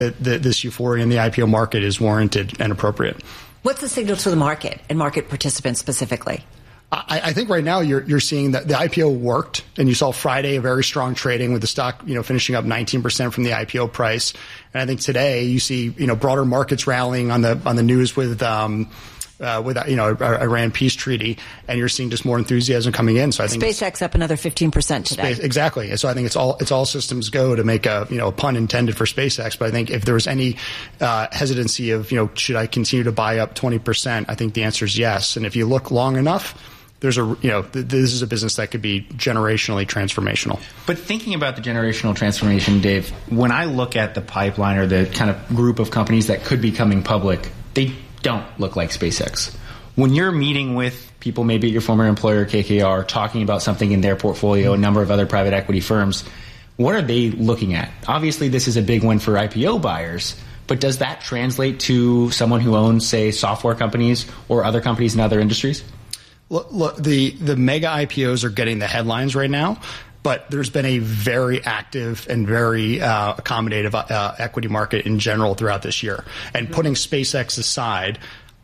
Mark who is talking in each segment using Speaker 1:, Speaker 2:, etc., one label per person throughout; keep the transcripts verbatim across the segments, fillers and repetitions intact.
Speaker 1: that, that this euphoria in the I P O market is warranted and appropriate.
Speaker 2: What's the signal to the market and market participants specifically?
Speaker 1: I, I think right now you're you're seeing that the I P O worked, and you saw Friday a very strong trading with the stock, you know, finishing up nineteen percent from the I P O price. And I think today you see, you know, broader markets rallying on the on the news with um uh, with you know Iran peace treaty, and you're seeing just more enthusiasm coming in. So I think
Speaker 2: SpaceX up another fifteen percent today.
Speaker 1: Space, exactly. So I think it's all it's all systems go, to make a you know a pun intended for SpaceX. But I think if there was any uh, hesitancy of you know should I continue to buy up twenty percent, I think the answer is yes. And if you look long enough, there's a, you know, th- this is a business that could be generationally transformational.
Speaker 3: But thinking about the generational transformation, Dave, when I look at the pipeline or the kind of group of companies that could be coming public, they don't look like SpaceX. When you're meeting with people, maybe at your former employer, K K R, talking about something in their portfolio, a number of other private equity firms, what are they looking at? Obviously, this is a big one for I P O buyers, but does that translate to someone who owns, say, software companies or other companies in other industries?
Speaker 1: Look, look, the, the mega I P Os are getting the headlines right now, but there's been a very active and very uh, accommodative uh, equity market in general throughout this year. And putting SpaceX aside,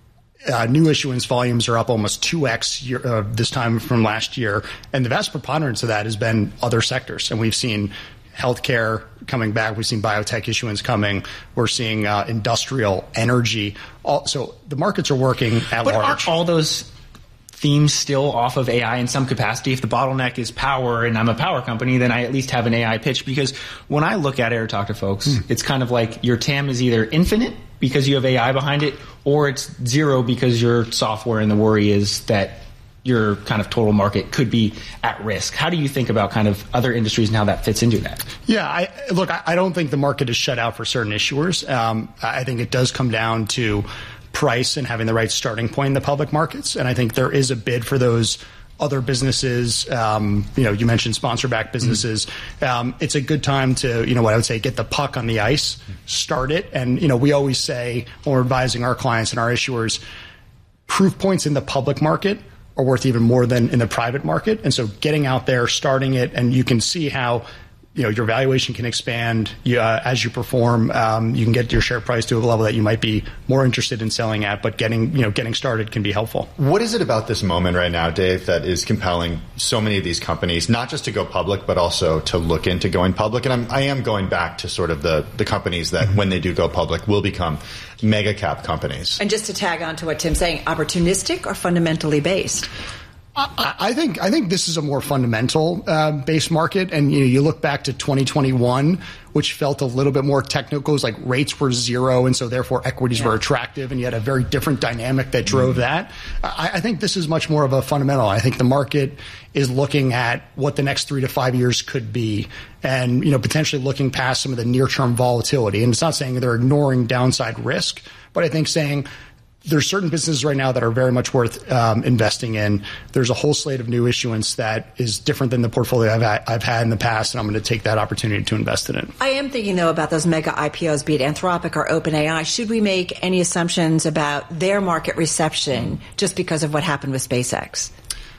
Speaker 1: uh, new issuance volumes are up almost two X year, uh, this time from last year. And the vast preponderance of that has been other sectors. And we've seen healthcare coming back. We've seen biotech issuance coming. We're seeing uh, industrial, energy. All, so the markets are working at
Speaker 3: but
Speaker 1: large.
Speaker 3: But aren't all those themes still off of A I in some capacity? If the bottleneck is power and I'm a power company, then I at least have an A I pitch. Because when I look at it or talk to folks, mm. it's kind of like your T A M is either infinite because you have A I behind it, or it's zero because your software, and the worry is that your kind of total market could be at risk. How do you think about kind of other industries and how that fits into that?
Speaker 1: Yeah, I, look, I don't think the market is shut out for certain issuers. Um, I think it does come down to price and having the right starting point in the public markets. And I think there is a bid for those other businesses. Um, you know, you mentioned sponsor-backed businesses. Mm-hmm. Um, it's a good time to, you know, what I would say, get the puck on the ice, start it. And, you know, we always say when we're advising our clients and our issuers, proof points in the public market are worth even more than in the private market. And so getting out there, starting it, and you can see how, you know, your valuation can expand you, uh, as you perform. Um, you can get your share price to a level that you might be more interested in selling at, but getting, you know, getting started can be helpful.
Speaker 4: What is it about this moment right now, Dave, that is compelling so many of these companies, not just to go public, but also to look into going public? And I'm, I am going back to sort of the, the companies that, when they do go public, will become mega cap companies.
Speaker 2: And just to tag on to what Tim's saying, opportunistic or fundamentally based?
Speaker 1: I, I think I think this is a more fundamental uh, based market, and you know you look back to twenty twenty-one, which felt a little bit more technical. It was like rates were zero, and so therefore equities yeah. were attractive, and you had a very different dynamic that drove mm-hmm. that. I, I think this is much more of a fundamental. I think the market is looking at what the next three to five years could be, and you know potentially looking past some of the near term volatility. And it's not saying they're ignoring downside risk, but I think saying there's certain businesses right now that are very much worth um, investing in. There's a whole slate of new issuance that is different than the portfolio I've had, I've had in the past, and I'm going to take that opportunity to invest in it.
Speaker 2: I am thinking, though, about those mega I P Os, be it Anthropic or OpenAI. Should we make any assumptions about their market reception just because of what happened with SpaceX?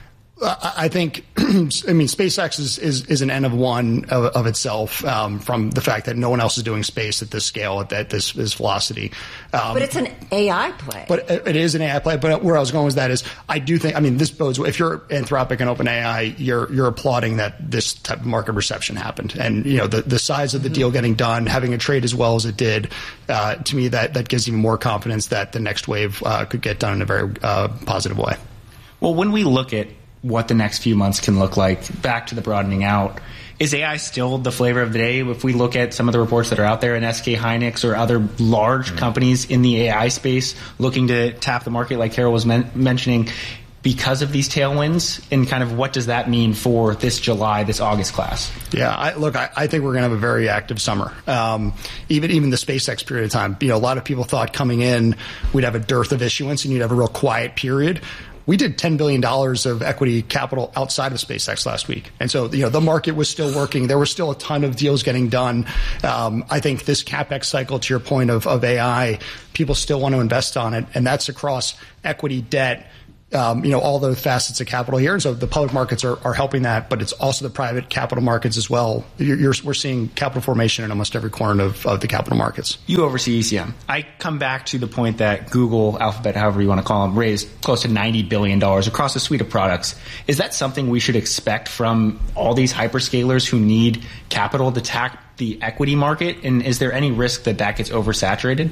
Speaker 1: I think, I mean, SpaceX is, is, is an N of one of, of itself um, from the fact that no one else is doing space at this scale, at, at this, this velocity. Um,
Speaker 2: but it's an A I play.
Speaker 1: But it is an A I play. But where I was going with that is I do think, I mean, this bodes, if you're Anthropic and OpenAI, you're you're applauding that this type of market reception happened. And, you know, the, the size of the mm-hmm. deal getting done, having a trade as well as it did, uh, to me, that, that gives even more confidence that the next wave uh, could get done in a very uh, positive way.
Speaker 3: Well, when we look at what the next few months can look like, back to the broadening out, is A I still the flavor of the day? If we look at some of the reports that are out there in S K Hynix or other large mm-hmm. companies in the A I space looking to tap the market, like Carol was men- mentioning, because of these tailwinds, and kind of what does that mean for this July, this August class?
Speaker 1: Yeah, I, look, I, I think we're going to have a very active summer. Um, even even the SpaceX period of time. You know, a lot of people thought coming in we'd have a dearth of issuance and you'd have a real quiet period. We did ten billion dollars of equity capital outside of SpaceX last week. And so, you know, the market was still working. There was still a ton of deals getting done. Um, I think this CapEx cycle, to your point of, of A I, people still want to invest on it. And that's across equity, debt, Um, you know, all the facets of capital here. And so the public markets are, are helping that, but it's also the private capital markets as well. You're, you're, we're seeing capital formation in almost every corner of, of the capital markets.
Speaker 3: You oversee E C M. I come back to the point that Google, Alphabet, however you want to call them, raised close to ninety billion dollars across a suite of products. Is that something we should expect from all these hyperscalers who need capital to tap the equity market? And is there any risk that that gets oversaturated?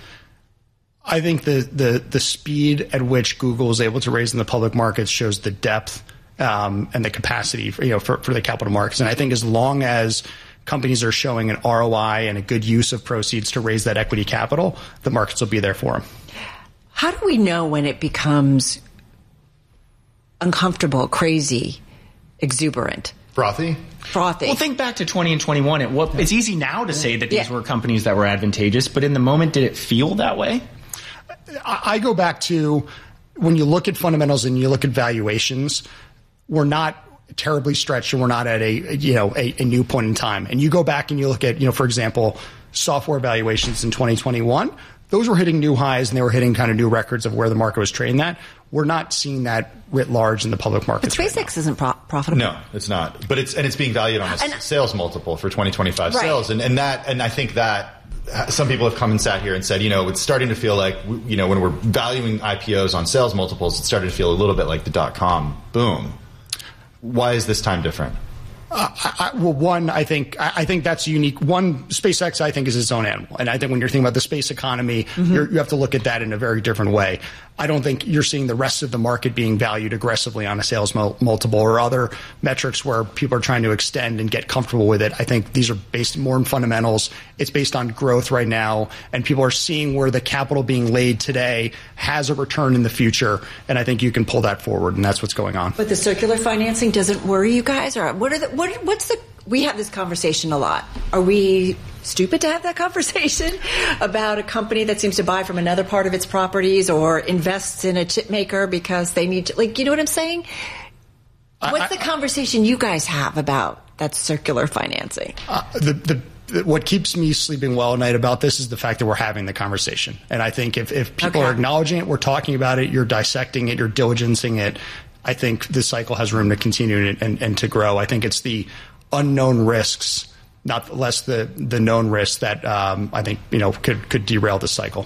Speaker 1: I think the, the, the speed at which Google is able to raise in the public markets shows the depth um, and the capacity for, you know, for, for the capital markets. And I think as long as companies are showing an R O I and a good use of proceeds to raise that equity capital, the markets will be there for them.
Speaker 2: How do we know when it becomes uncomfortable, crazy, exuberant?
Speaker 4: Frothy?
Speaker 2: Frothy.
Speaker 3: Well, think back to twenty and twenty-one. It, what, it's easy now to say that these
Speaker 2: yeah.
Speaker 3: were companies that were advantageous, but in the moment, did it feel that way?
Speaker 1: I go back to when you look at fundamentals and you look at valuations, we're not terribly stretched and we're not at a, you know, a, a new point in time. And you go back and you look at, you know, for example, software valuations in twenty twenty-one, those were hitting new highs and they were hitting kind of new records of where the market was trading at. We're not seeing that writ large in the public markets.
Speaker 2: But SpaceX
Speaker 1: right
Speaker 2: isn't pro- profitable.
Speaker 4: No, it's not. But it's and it's being valued on a
Speaker 2: and,
Speaker 4: sales multiple for twenty twenty-five
Speaker 2: right.
Speaker 4: sales, and and that and I think that some people have come and sat here and said, you know, it's starting to feel like, you know, when we're valuing I P Os on sales multiples, it's starting to feel a little bit like the dot-com boom. Why is this time different?
Speaker 1: Uh, I, I, well, one, I think I, I think that's unique. One, SpaceX, I think, is its own animal, and I think when you're thinking about the space economy, mm-hmm. you're, you have to look at that in a very different way. I don't think you're seeing the rest of the market being valued aggressively on a sales mul- multiple or other metrics where people are trying to extend and get comfortable with it. I think these are based more on fundamentals. It's based on growth right now, and people are seeing where the capital being laid today has a return in the future, and I think you can pull that forward, and that's what's going on.
Speaker 2: But the circular financing doesn't worry you guys, or what are the what? What's the? We have this conversation a lot. Are we stupid to have that conversation about a company that seems to buy from another part of its properties or invests in a chip maker because they need to, like, you know what I'm saying? What's I, the conversation you guys have about that circular financing?
Speaker 1: Uh, the, the, what keeps me sleeping well at night about this is the fact that we're having the conversation. And I think if, if people
Speaker 2: okay.
Speaker 1: are acknowledging it, we're talking about it, you're dissecting it, you're diligencing it, I think this cycle has room to continue and, and, and to grow. I think it's the unknown risks, not less the the known risks that um, I think, you know, could could derail the cycle.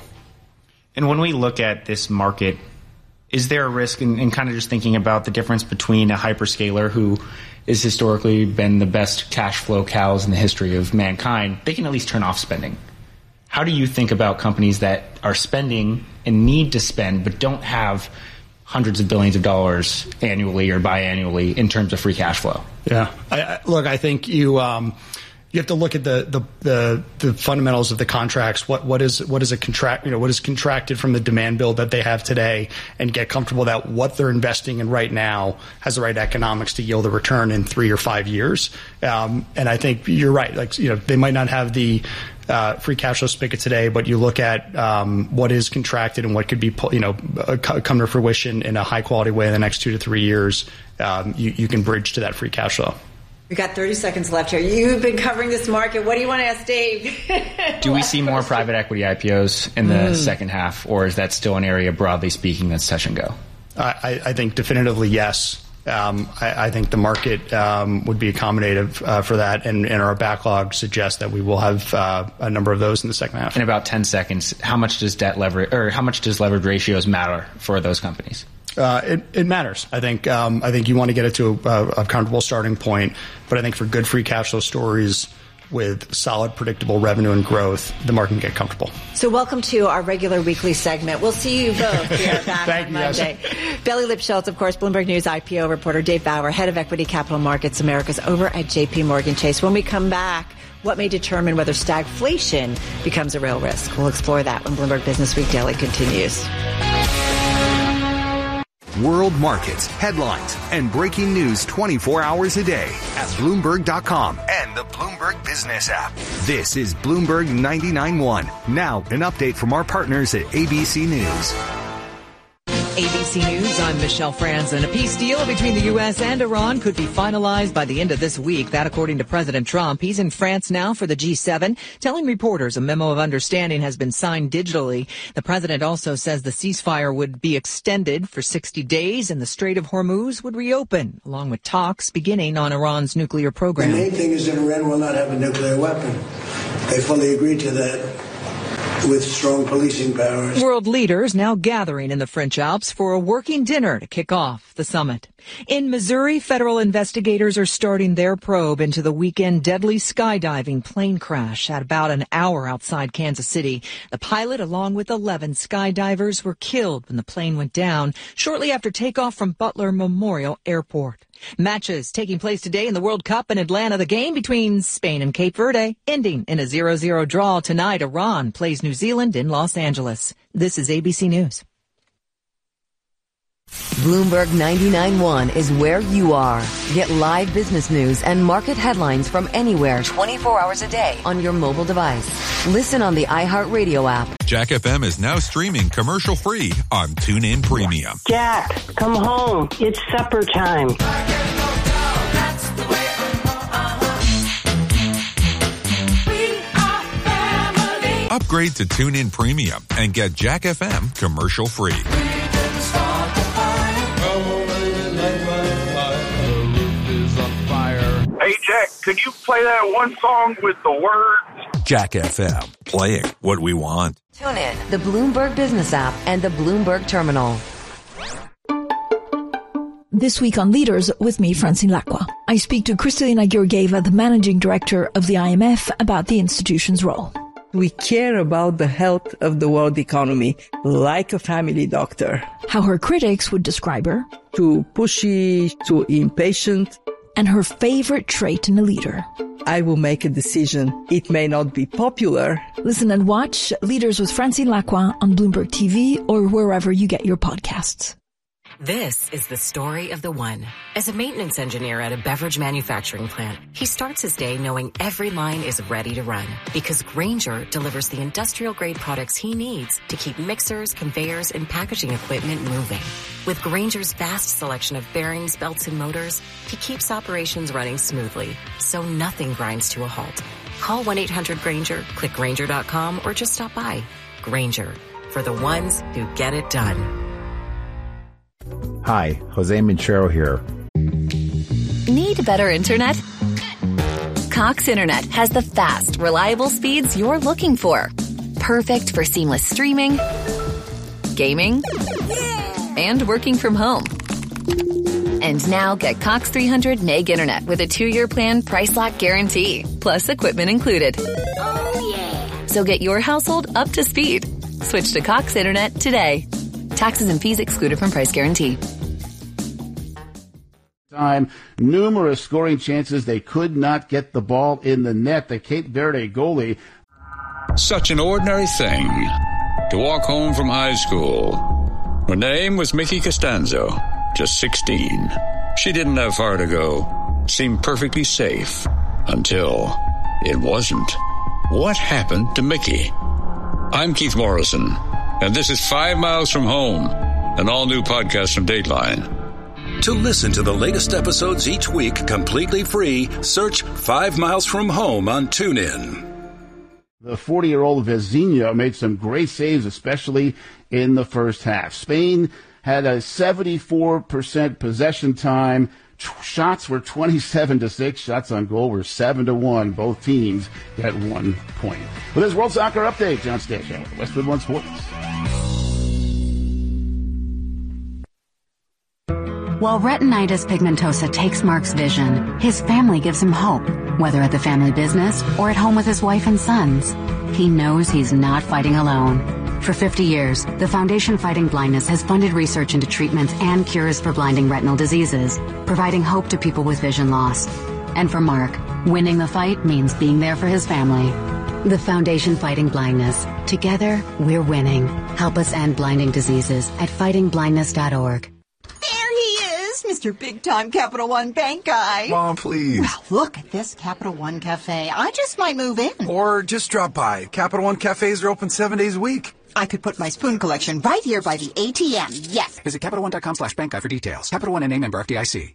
Speaker 3: And when we look at this market, is there a risk in, in kind of just thinking about the difference between a hyperscaler who has historically been the best cash flow cows in the history of mankind? They can at least turn off spending. How do you think about companies that are spending and need to spend but don't have hundreds of billions of dollars annually or biannually in terms of free cash flow?
Speaker 1: Yeah. I, I, look, I think you um, you have to look at the, the the the fundamentals of the contracts. What what is what is a contract? You know, what is contracted from the demand build that they have today, and get comfortable that what they're investing in right now has the right economics to yield a return in three or five years. Um, and I think you're right. Like, you know, they might not have the Uh, free cash flow spigot today, but you look at um, what is contracted and what could be, you know, come to fruition in a high quality way in the next two to three years. Um, you, you can bridge to that free cash flow.
Speaker 2: We got thirty seconds left here. You've been covering this market. What do you want to ask Dave?
Speaker 3: Do we see more private equity I P Os in the mm. second half, or is that still an area, broadly speaking, that's touch and go?
Speaker 1: I, I think definitively yes. Um, I, I think the market um, would be accommodative uh, for that, and, and our backlog suggests that we will have uh, a number of those in the second half.
Speaker 3: In about ten seconds, how much does debt leverage, or how much does leverage ratios matter for those companies?
Speaker 1: Uh, it, it matters. I think um, I think you want to get it to a, a comfortable starting point, but I think for good free cash flow stories with solid, predictable revenue and growth, the market can get comfortable.
Speaker 2: So welcome to our regular weekly segment. We'll see you both here back
Speaker 1: Thank
Speaker 2: on
Speaker 1: you,
Speaker 2: Monday. Belly Lipschultz, of course, Bloomberg News I P O reporter, Dave Bauer, head of equity capital markets Americas over at J P Morgan Chase. When we come back, what may determine whether stagflation becomes a real risk? We'll explore that when Bloomberg Business Week Daily continues.
Speaker 5: World markets, headlines, and breaking news twenty-four hours a day at Bloomberg dot com and the Bloomberg Business app. This is Bloomberg ninety-nine point one. Now, an update from our partners at A B C News.
Speaker 6: A B C News, I'm Michelle Franzen. A peace deal between the U S and Iran could be finalized by the end of this week. That according to President Trump. He's in France now for the G seven, telling reporters a memo of understanding has been signed digitally. The president also says the ceasefire would be extended for sixty days and the Strait of Hormuz would reopen, along with talks beginning on Iran's nuclear program.
Speaker 7: The main thing is that Iran will not have a nuclear weapon. They fully agreed to that, with strong policing powers.
Speaker 6: World leaders now gathering in the French Alps for a working dinner to kick off the summit. In Missouri, federal investigators are starting their probe into the weekend deadly skydiving plane crash at about an hour outside Kansas City. The pilot, along with eleven skydivers, were killed when the plane went down shortly after takeoff from Butler Memorial Airport. Matches taking place today in the World Cup in Atlanta. The game between Spain and Cape Verde ending in a zero zero draw tonight. Iran plays New Zealand in Los Angeles. This is A B C News.
Speaker 8: Bloomberg ninety-nine point one is where you are. Get live business news and market headlines from anywhere twenty-four hours a day on your mobile device. Listen on the iHeartRadio app.
Speaker 9: Jack F M is now streaming commercial-free on TuneIn Premium.
Speaker 10: Jack, come home. It's supper time.
Speaker 9: Upgrade to TuneIn Premium and get Jack F M commercial-free.
Speaker 11: Hey, Jack, could you play that one song with the words?
Speaker 9: Jack F M, playing what we want.
Speaker 8: Tune in the Bloomberg Business app and the Bloomberg Terminal.
Speaker 12: This week on Leaders with me, Francine Lacqua. I speak to Kristalina Georgieva, the managing director of the I M F, about the institution's role.
Speaker 13: We care about the health of the world economy, like a family doctor.
Speaker 12: How her critics would describe her.
Speaker 13: Too pushy, too impatient.
Speaker 12: And her favorite trait in a leader.
Speaker 13: I will make a decision. It may not be popular.
Speaker 12: Listen and watch Leaders with Francine Lacqua on Bloomberg T V or wherever you get your podcasts.
Speaker 14: This is the story of the one. As a maintenance engineer at a beverage manufacturing plant, he starts his day knowing every line is ready to run because Grainger delivers the industrial-grade products he needs to keep mixers, conveyors, and packaging equipment moving. With Grainger's vast selection of bearings, belts, and motors, he keeps operations running smoothly, so nothing grinds to a halt. Call one eight hundred Grainger, click Grainger dot com, or just stop by. Grainger, for the ones who get it done.
Speaker 15: Hi, Jose Minchero here.
Speaker 16: Need better internet? Cox Internet has the fast, reliable speeds you're looking for. Perfect for seamless streaming, gaming, and working from home. And now get Cox three hundred meg internet with a two-year plan price lock guarantee, plus equipment included. Oh, yeah. So get your household up to speed. Switch to Cox Internet today. Taxes and fees excluded from price guarantee.
Speaker 17: Time, numerous scoring chances. They could not get the ball in the net. The Cape Verde goalie.
Speaker 18: Such an ordinary thing to walk home from high school. Her name was Mickey Costanzo, just sixteen. She didn't have far to go. Seemed perfectly safe until it wasn't. What happened to Mickey? I'm Keith Morrison, and this is Five Miles from Home, an all-new podcast from Dateline.
Speaker 19: To listen to the latest episodes each week completely free, search Five Miles from Home on TuneIn.
Speaker 17: The forty-year-old Vezina made some great saves, especially in the first half. Spain had a seventy-four percent possession time. Shots were twenty-seven to six. Shots on goal were seven to one. Both teams got one point. With this World Soccer Update, John Stashow, Westwood One Sports.
Speaker 20: While retinitis pigmentosa takes Mark's vision, his family gives him hope, whether at the family business or at home with his wife and sons. He knows he's not fighting alone. For fifty years, the Foundation Fighting Blindness has funded research into treatments and cures for blinding retinal diseases, providing hope to people with vision loss. And for Mark, winning the fight means being there for his family. The Foundation Fighting Blindness. Together, we're winning. Help us end blinding diseases at fighting blindness dot org.
Speaker 15: Mister Big-Time Capital One Bank guy.
Speaker 21: Mom, please.
Speaker 15: Well, look at this Capital One Cafe. I just might move in.
Speaker 21: Or just drop by. Capital One cafes are open seven days a week.
Speaker 15: I could put my spoon collection right here by the A T M. Yes.
Speaker 21: Visit Capital One dot com slash bank guy for details. Capital One N A member F D I C.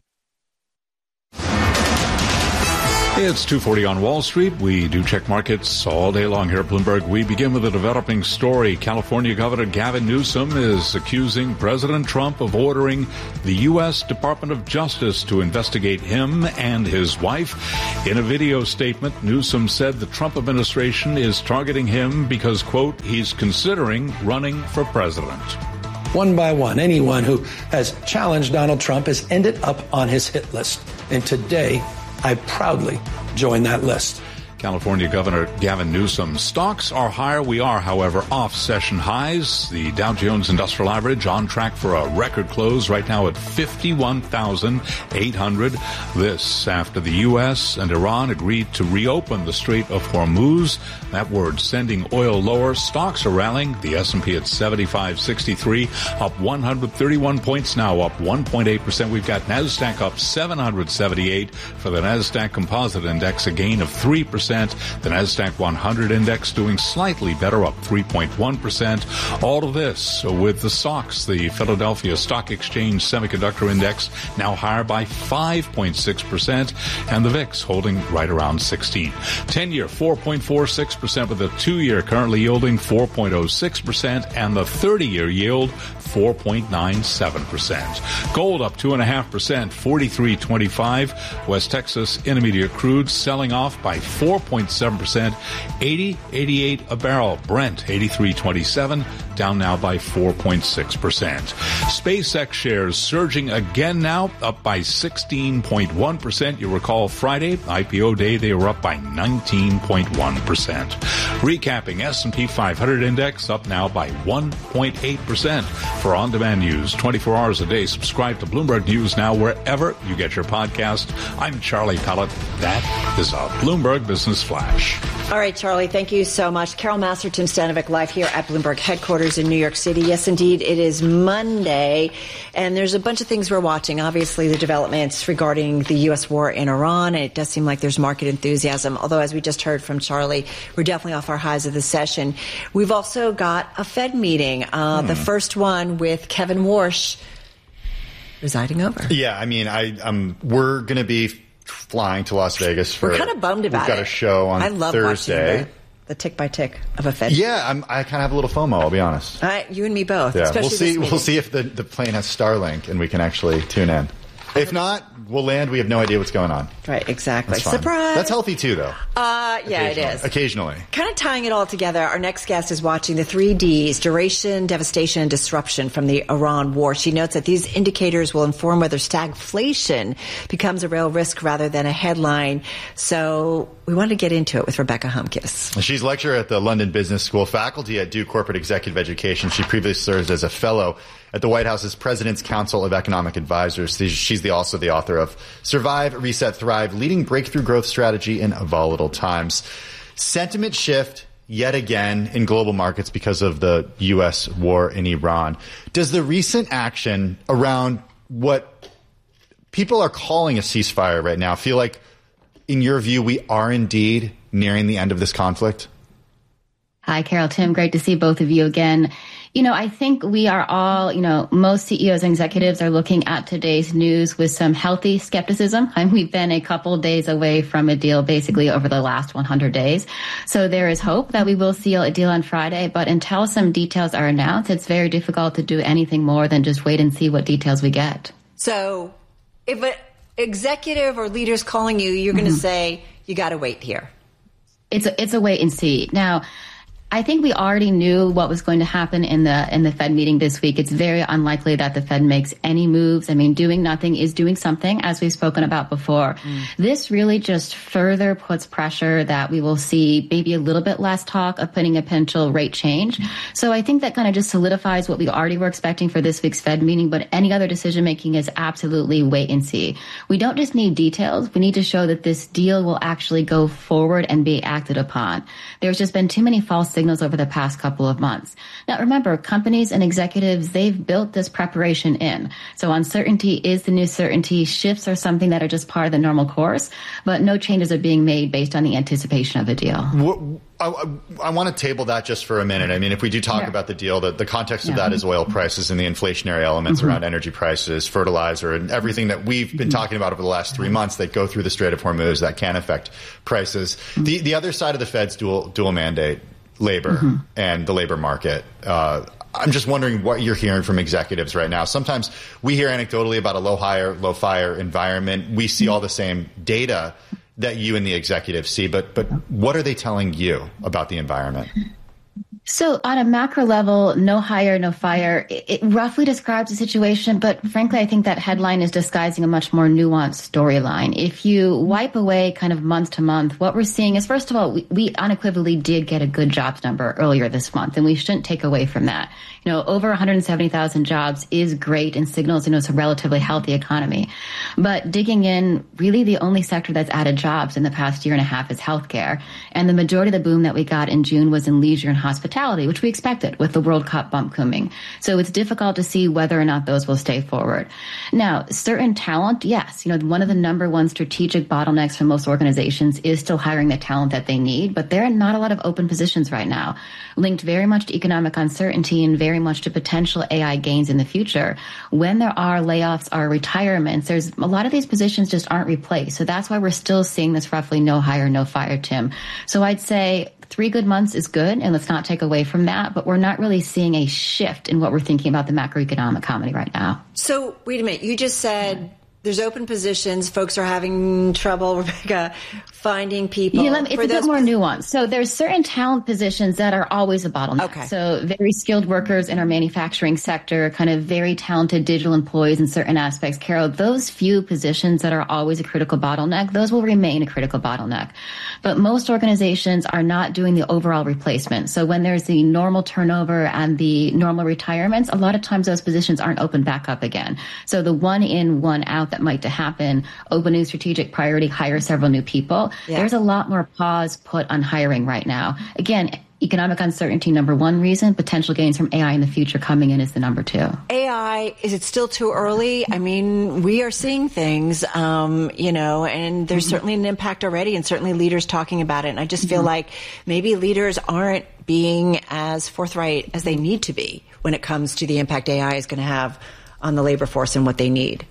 Speaker 22: It's two forty on Wall Street. We do check markets all day long here at Bloomberg. We begin with a developing story. California Governor Gavin Newsom is accusing President Trump of ordering the U S Department of Justice to investigate him and his wife. In a video statement, Newsom said the Trump administration is targeting him because, quote, he's considering running for president.
Speaker 23: One by one, anyone who has challenged Donald Trump has ended up on his hit list. And today, I proudly join that list.
Speaker 22: California Governor Gavin Newsom. Stocks are higher. We are, however, off session highs. The Dow Jones Industrial Average on track for a record close right now at fifty-one thousand eight hundred. This after the U S and Iran agreed to reopen the Strait of Hormuz. That word sending oil lower. Stocks are rallying. The S and P at seventy-five sixty-three, up one hundred thirty-one points now, up one point eight percent. We've got NASDAQ up seven hundred seventy-eight for the NASDAQ Composite Index, a gain of three percent. The NASDAQ one hundred Index doing slightly better, up three point one percent. All of this with the S O X, the Philadelphia Stock Exchange Semiconductor Index, now higher by five point six percent, and the V I X holding right around sixteen. ten-year, four point four six percent, with the two-year currently yielding four point oh six percent, and the thirty-year yield four point nine seven percent. Gold up two point five percent, forty-three twenty-five. West Texas Intermediate crude selling off by four point seven percent, eighty eighty-eight a barrel. Brent eighty-three twenty-seven, down now by four point six percent. SpaceX shares surging again now, up by sixteen point one percent. You recall Friday, I P O day, they were up by nineteen point one percent. Recapping, S and P five hundred Index up now by one point eight percent. For on-demand news twenty-four hours a day, subscribe to Bloomberg News Now wherever you get your podcast. I'm Charlie Pellet. That is a Bloomberg Business Flash.
Speaker 2: All right, Charlie, thank you so much. Carol Masterton, Stanovic, live here at Bloomberg headquarters in New York City. Yes, indeed, it is Monday, and there's a bunch of things we're watching. Obviously, the developments regarding the U S war in Iran. It does seem like there's market enthusiasm, although, as we just heard from Charlie, we're definitely off our highs of the session. We've also got a Fed meeting, uh, hmm. the first one with Kevin Warsh residing over.
Speaker 4: Yeah, I mean, I, um, we're going to be flying to Las Vegas for.
Speaker 2: We're kind of bummed about it.
Speaker 4: We've got a show on
Speaker 2: I love
Speaker 4: Thursday.
Speaker 2: Watching the, the tick by tick of a Fed.
Speaker 4: Yeah, I'm, I kind of have a little FOMO. I'll be honest.
Speaker 2: Uh, you and me both.
Speaker 4: Yeah,
Speaker 2: especially
Speaker 4: we'll see.
Speaker 2: This
Speaker 4: we'll see if the, the plane has Starlink and we can actually tune in. If not, we'll land. We have no idea what's going on.
Speaker 2: Right, exactly.
Speaker 4: That's
Speaker 2: Surprise.
Speaker 4: That's healthy too, though.
Speaker 2: Uh, yeah, it is.
Speaker 4: Occasionally.
Speaker 2: Kind of tying it all together, our next guest is watching the three Ds, duration, devastation, and disruption from the Iran war. She notes that these indicators will inform whether stagflation becomes a real risk rather than a headline. So we wanted to get into it with Rebecca Humkes.
Speaker 4: She's lecturer at the London Business School, faculty at Duke Corporate Executive Education. She previously served as a fellow at the White House's President's Council of Economic Advisors. She's the, also the author of Survive, Reset, Thrive, Leading Breakthrough Growth Strategy in Volatile Times. Sentiment shift yet again in global markets because of the U S war in Iran. Does the recent action around what people are calling a ceasefire right now feel like, in your view, we are indeed nearing the end of this conflict?
Speaker 24: Hi, Carol, Tim. Great to see both of you again. You know, I think we are all, you know, most C E Os and executives are looking at today's news with some healthy skepticism. I mean, we've been a couple days away from a deal basically over the last one hundred days. So there is hope that we will see a deal on Friday. But until some details are announced, it's very difficult to do anything more than just wait and see what details we get.
Speaker 2: So if an executive or leader's calling you, you're going to mm-hmm. say, you got to wait here.
Speaker 24: It's a, it's a wait and see. Now, I think we already knew what was going to happen in the in the Fed meeting this week. It's very unlikely that the Fed makes any moves. I mean, doing nothing is doing something, as we've spoken about before. Mm. This really just further puts pressure that we will see maybe a little bit less talk of putting a potential rate change. So I think that kind of just solidifies what we already were expecting for this week's Fed meeting, but any other decision making is absolutely wait and see. We don't just need details. We need to show that this deal will actually go forward and be acted upon. There's just been too many false signals signals over the past couple of months. Now, remember, companies and executives, they've built this preparation in. So uncertainty is the new certainty. Shifts are something that are just part of the normal course, but no changes are being made based on the anticipation of a deal.
Speaker 4: What, I, I want to table that just for a minute. I mean, if we do talk
Speaker 24: yeah.
Speaker 4: about the deal, the, the context of
Speaker 24: yeah.
Speaker 4: that is oil prices and the inflationary elements mm-hmm. around energy prices, fertilizer, and everything that we've been mm-hmm. talking about over the last three months that go through the Strait of Hormuz that can affect prices. Mm-hmm. The the other side of the Fed's dual dual mandate, labor mm-hmm. and the labor market. Uh, I'm just wondering what you're hearing from executives right now. Sometimes we hear anecdotally about a low hire, low fire environment. We see all the same data that you and the executives see, but but what are they telling you about the environment?
Speaker 24: So on a macro level, no hire, no fire, it, it roughly describes the situation. But frankly, I think that headline is disguising a much more nuanced storyline. If you wipe away kind of month to month, what we're seeing is, first of all, we, we unequivocally did get a good jobs number earlier this month, and we shouldn't take away from that. You know, over one hundred seventy thousand jobs is great and signals, you know, it's a relatively healthy economy. But digging in, really the only sector that's added jobs in the past year and a half is healthcare. And the majority of the boom that we got in June was in leisure and hospitality, which we expected with the World Cup bump coming. So it's difficult to see whether or not those will stay forward. Now, certain talent, yes. You know, one of the number one strategic bottlenecks for most organizations is still hiring the talent that they need, but there are not a lot of open positions right now, linked very much to economic uncertainty and very much to potential A I gains in the future. When there are layoffs or retirements, there's a lot of these positions just aren't replaced. So that's why we're still seeing this roughly no hire, no fire, Tim. So I'd say three good months is good, and let's not take away from that, but we're not really seeing a shift in what we're thinking about the macroeconomic economy right now.
Speaker 2: So wait a minute, you just said there's open positions, folks are having trouble, Rebecca, finding people.
Speaker 24: Yeah, me, it's a bit more nuanced. So there's certain talent positions that are always a bottleneck.
Speaker 2: Okay.
Speaker 24: So very skilled workers in our manufacturing sector, kind of very talented digital employees in certain aspects. Carol, those few positions that are always a critical bottleneck, those will remain a critical bottleneck. But most organizations are not doing the overall replacement. So when there's the normal turnover and the normal retirements, a lot of times those positions aren't opened back up again. So the one in, one out that might happen, open new strategic priority, hire several new people. Yeah. There's a lot more pause put on hiring right now. Again, economic uncertainty, number one reason. Potential gains from A I in the future coming in is the number two.
Speaker 2: A I, is it still too early? I mean, we are seeing things, um, you know, and there's mm-hmm. certainly an impact already, and certainly leaders talking about it. And I just feel mm-hmm. like maybe leaders aren't being as forthright as they need to be when it comes to the impact A I is going to have on the labor force and what they need.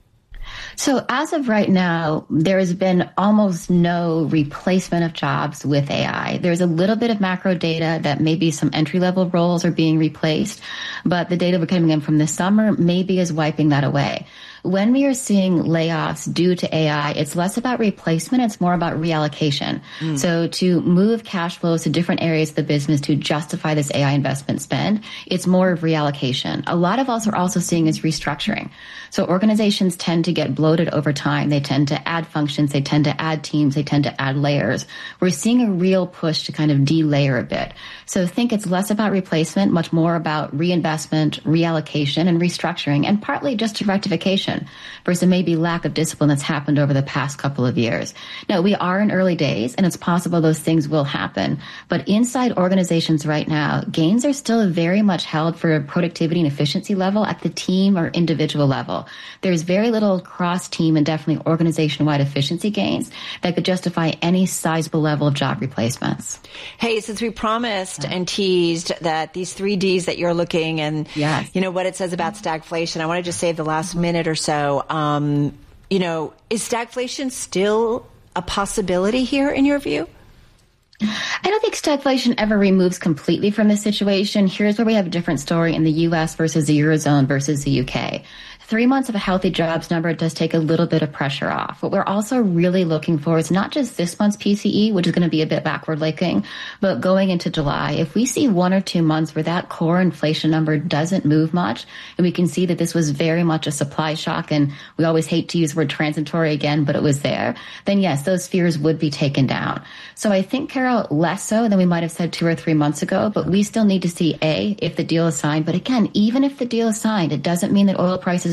Speaker 24: So as of right now, there has been almost no replacement of jobs with A I. There's a little bit of macro data that maybe some entry-level roles are being replaced, but the data we're coming in from this summer maybe is wiping that away. When we are seeing layoffs due to A I, it's less about replacement, it's more about reallocation. Mm. So to move cash flows to different areas of the business to justify this A I investment spend, it's more of reallocation. A lot of us are also seeing is restructuring. So organizations tend to get bloated over time. They tend to add functions, they tend to add teams, they tend to add layers. We're seeing a real push to kind of de-layer a bit. So I think it's less about replacement, much more about reinvestment, reallocation, and restructuring, and partly just a rectification versus maybe lack of discipline that's happened over the past couple of years. Now, we are in early days, and it's possible those things will happen. But inside organizations right now, gains are still very much held for a productivity and efficiency level at the team or individual level. There's very little cross-team and definitely organization-wide efficiency gains that could justify any sizable level of job replacements.
Speaker 2: Hey, since we promised yeah. and teased that these three Ds that you're looking and,
Speaker 24: yes.
Speaker 2: you know, what it says about stagflation, I want to just save the last minute or so. Um, you know, is stagflation still a possibility here in your view?
Speaker 24: I don't think stagflation ever removes completely from this situation. Here's where we have a different story in the U S versus the Eurozone versus the U K. Three months of a healthy jobs number does take a little bit of pressure off. What we're also really looking for is not just this month's P C E, which is going to be a bit backward-looking, but going into July. If we see one or two months where that core inflation number doesn't move much, and we can see that this was very much a supply shock, and we always hate to use the word transitory again, but it was there, then yes, those fears would be taken down. So I think, Carol, less so than we might have said two or three months ago, but we still need to see, A, if the deal is signed. But again, even if the deal is signed, it doesn't mean that oil prices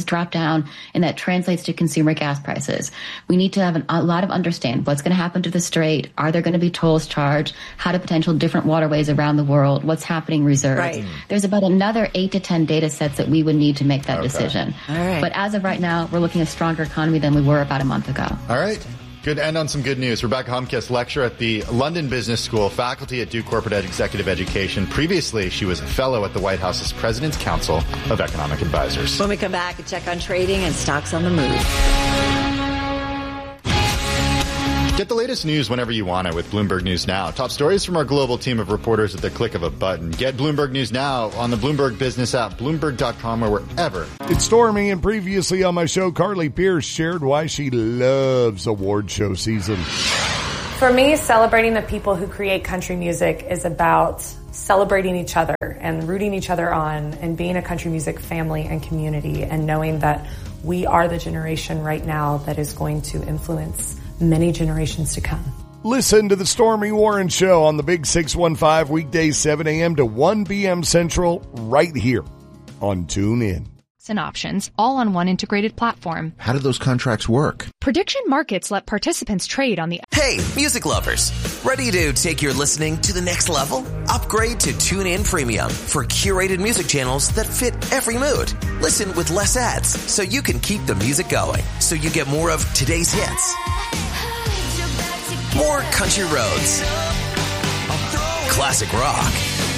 Speaker 24: drop down, and that translates to consumer gas prices. We need to have an, a lot of understand what's going to happen to the strait. Are there going to be tolls charged? How do potential different waterways around the world? What's happening reserves? Right. There's about another eight to ten data sets that we would need to make that okay. decision.
Speaker 2: All right.
Speaker 24: But as of right now, we're looking at a stronger economy than we were about a month ago.
Speaker 4: All right. Good end on some good news. Rebecca Humkes, lecturer at the London Business School, faculty at Duke Corporate Executive Education. Previously, she was a fellow at the White House's President's Council of Economic Advisors.
Speaker 2: When we come back, a check on trading and stocks on the move.
Speaker 4: Get the latest news whenever you want it with Bloomberg News Now. Top stories from our global team of reporters at the click of a button. Get Bloomberg News Now on the Bloomberg Business app, Bloomberg dot com, or wherever.
Speaker 1: It's Stormy, and previously on my show, Carly Pierce shared why she loves award show season.
Speaker 3: For me, celebrating the people who create country music is about celebrating each other and rooting each other on and being a country music family and community and knowing that we are the generation right now that is going to influence many generations to come.
Speaker 1: Listen to the Stormy Warren Show on the Big six one five, weekdays seven a.m. to one p.m. Central, right here on TuneIn.
Speaker 5: And options, all on one integrated platform.
Speaker 7: How do those contracts work?
Speaker 5: Prediction Markets let participants trade on the...
Speaker 25: Hey, music lovers. Ready to take your listening to the next level? Upgrade to TuneIn Premium for curated music channels that fit every mood. Listen with less ads so you can keep the music going. So you get more of today's hits. More country roads. Classic rock.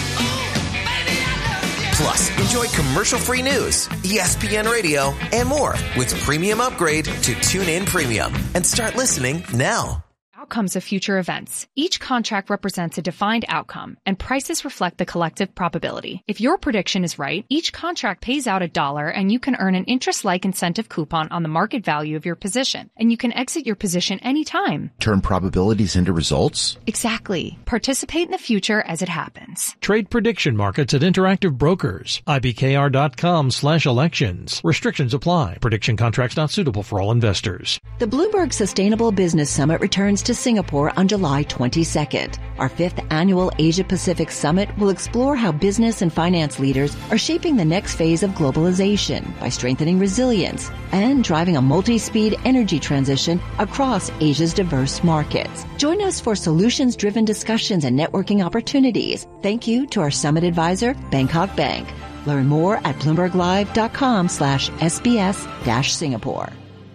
Speaker 25: Plus, enjoy commercial-free news, E S P N Radio, and more with premium upgrade to TuneIn Premium. And start listening now.
Speaker 5: Outcomes of future events. Each contract represents a defined outcome, and prices reflect the collective probability. If your prediction is right, each contract pays out a dollar, and you can earn an interest-like incentive coupon on the market value of your position. And you can exit your position anytime.
Speaker 7: Turn probabilities into results?
Speaker 5: Exactly. Participate in the future as it happens.
Speaker 26: Trade prediction markets at Interactive Brokers. I B K R dot com slash elections. Restrictions apply. Prediction contracts not suitable for all investors.
Speaker 2: The Bloomberg Sustainable Business Summit returns to Singapore on July twenty-second. Our fifth annual Asia-Pacific Summit will explore how business and finance leaders are shaping the next phase of globalization by strengthening resilience and driving a multi-speed energy transition across Asia's diverse markets. Join us for solutions-driven discussions and networking opportunities. Thank you to our summit advisor, Bangkok Bank. Learn more at bloomberg live dot com slash S B S dash Singapore.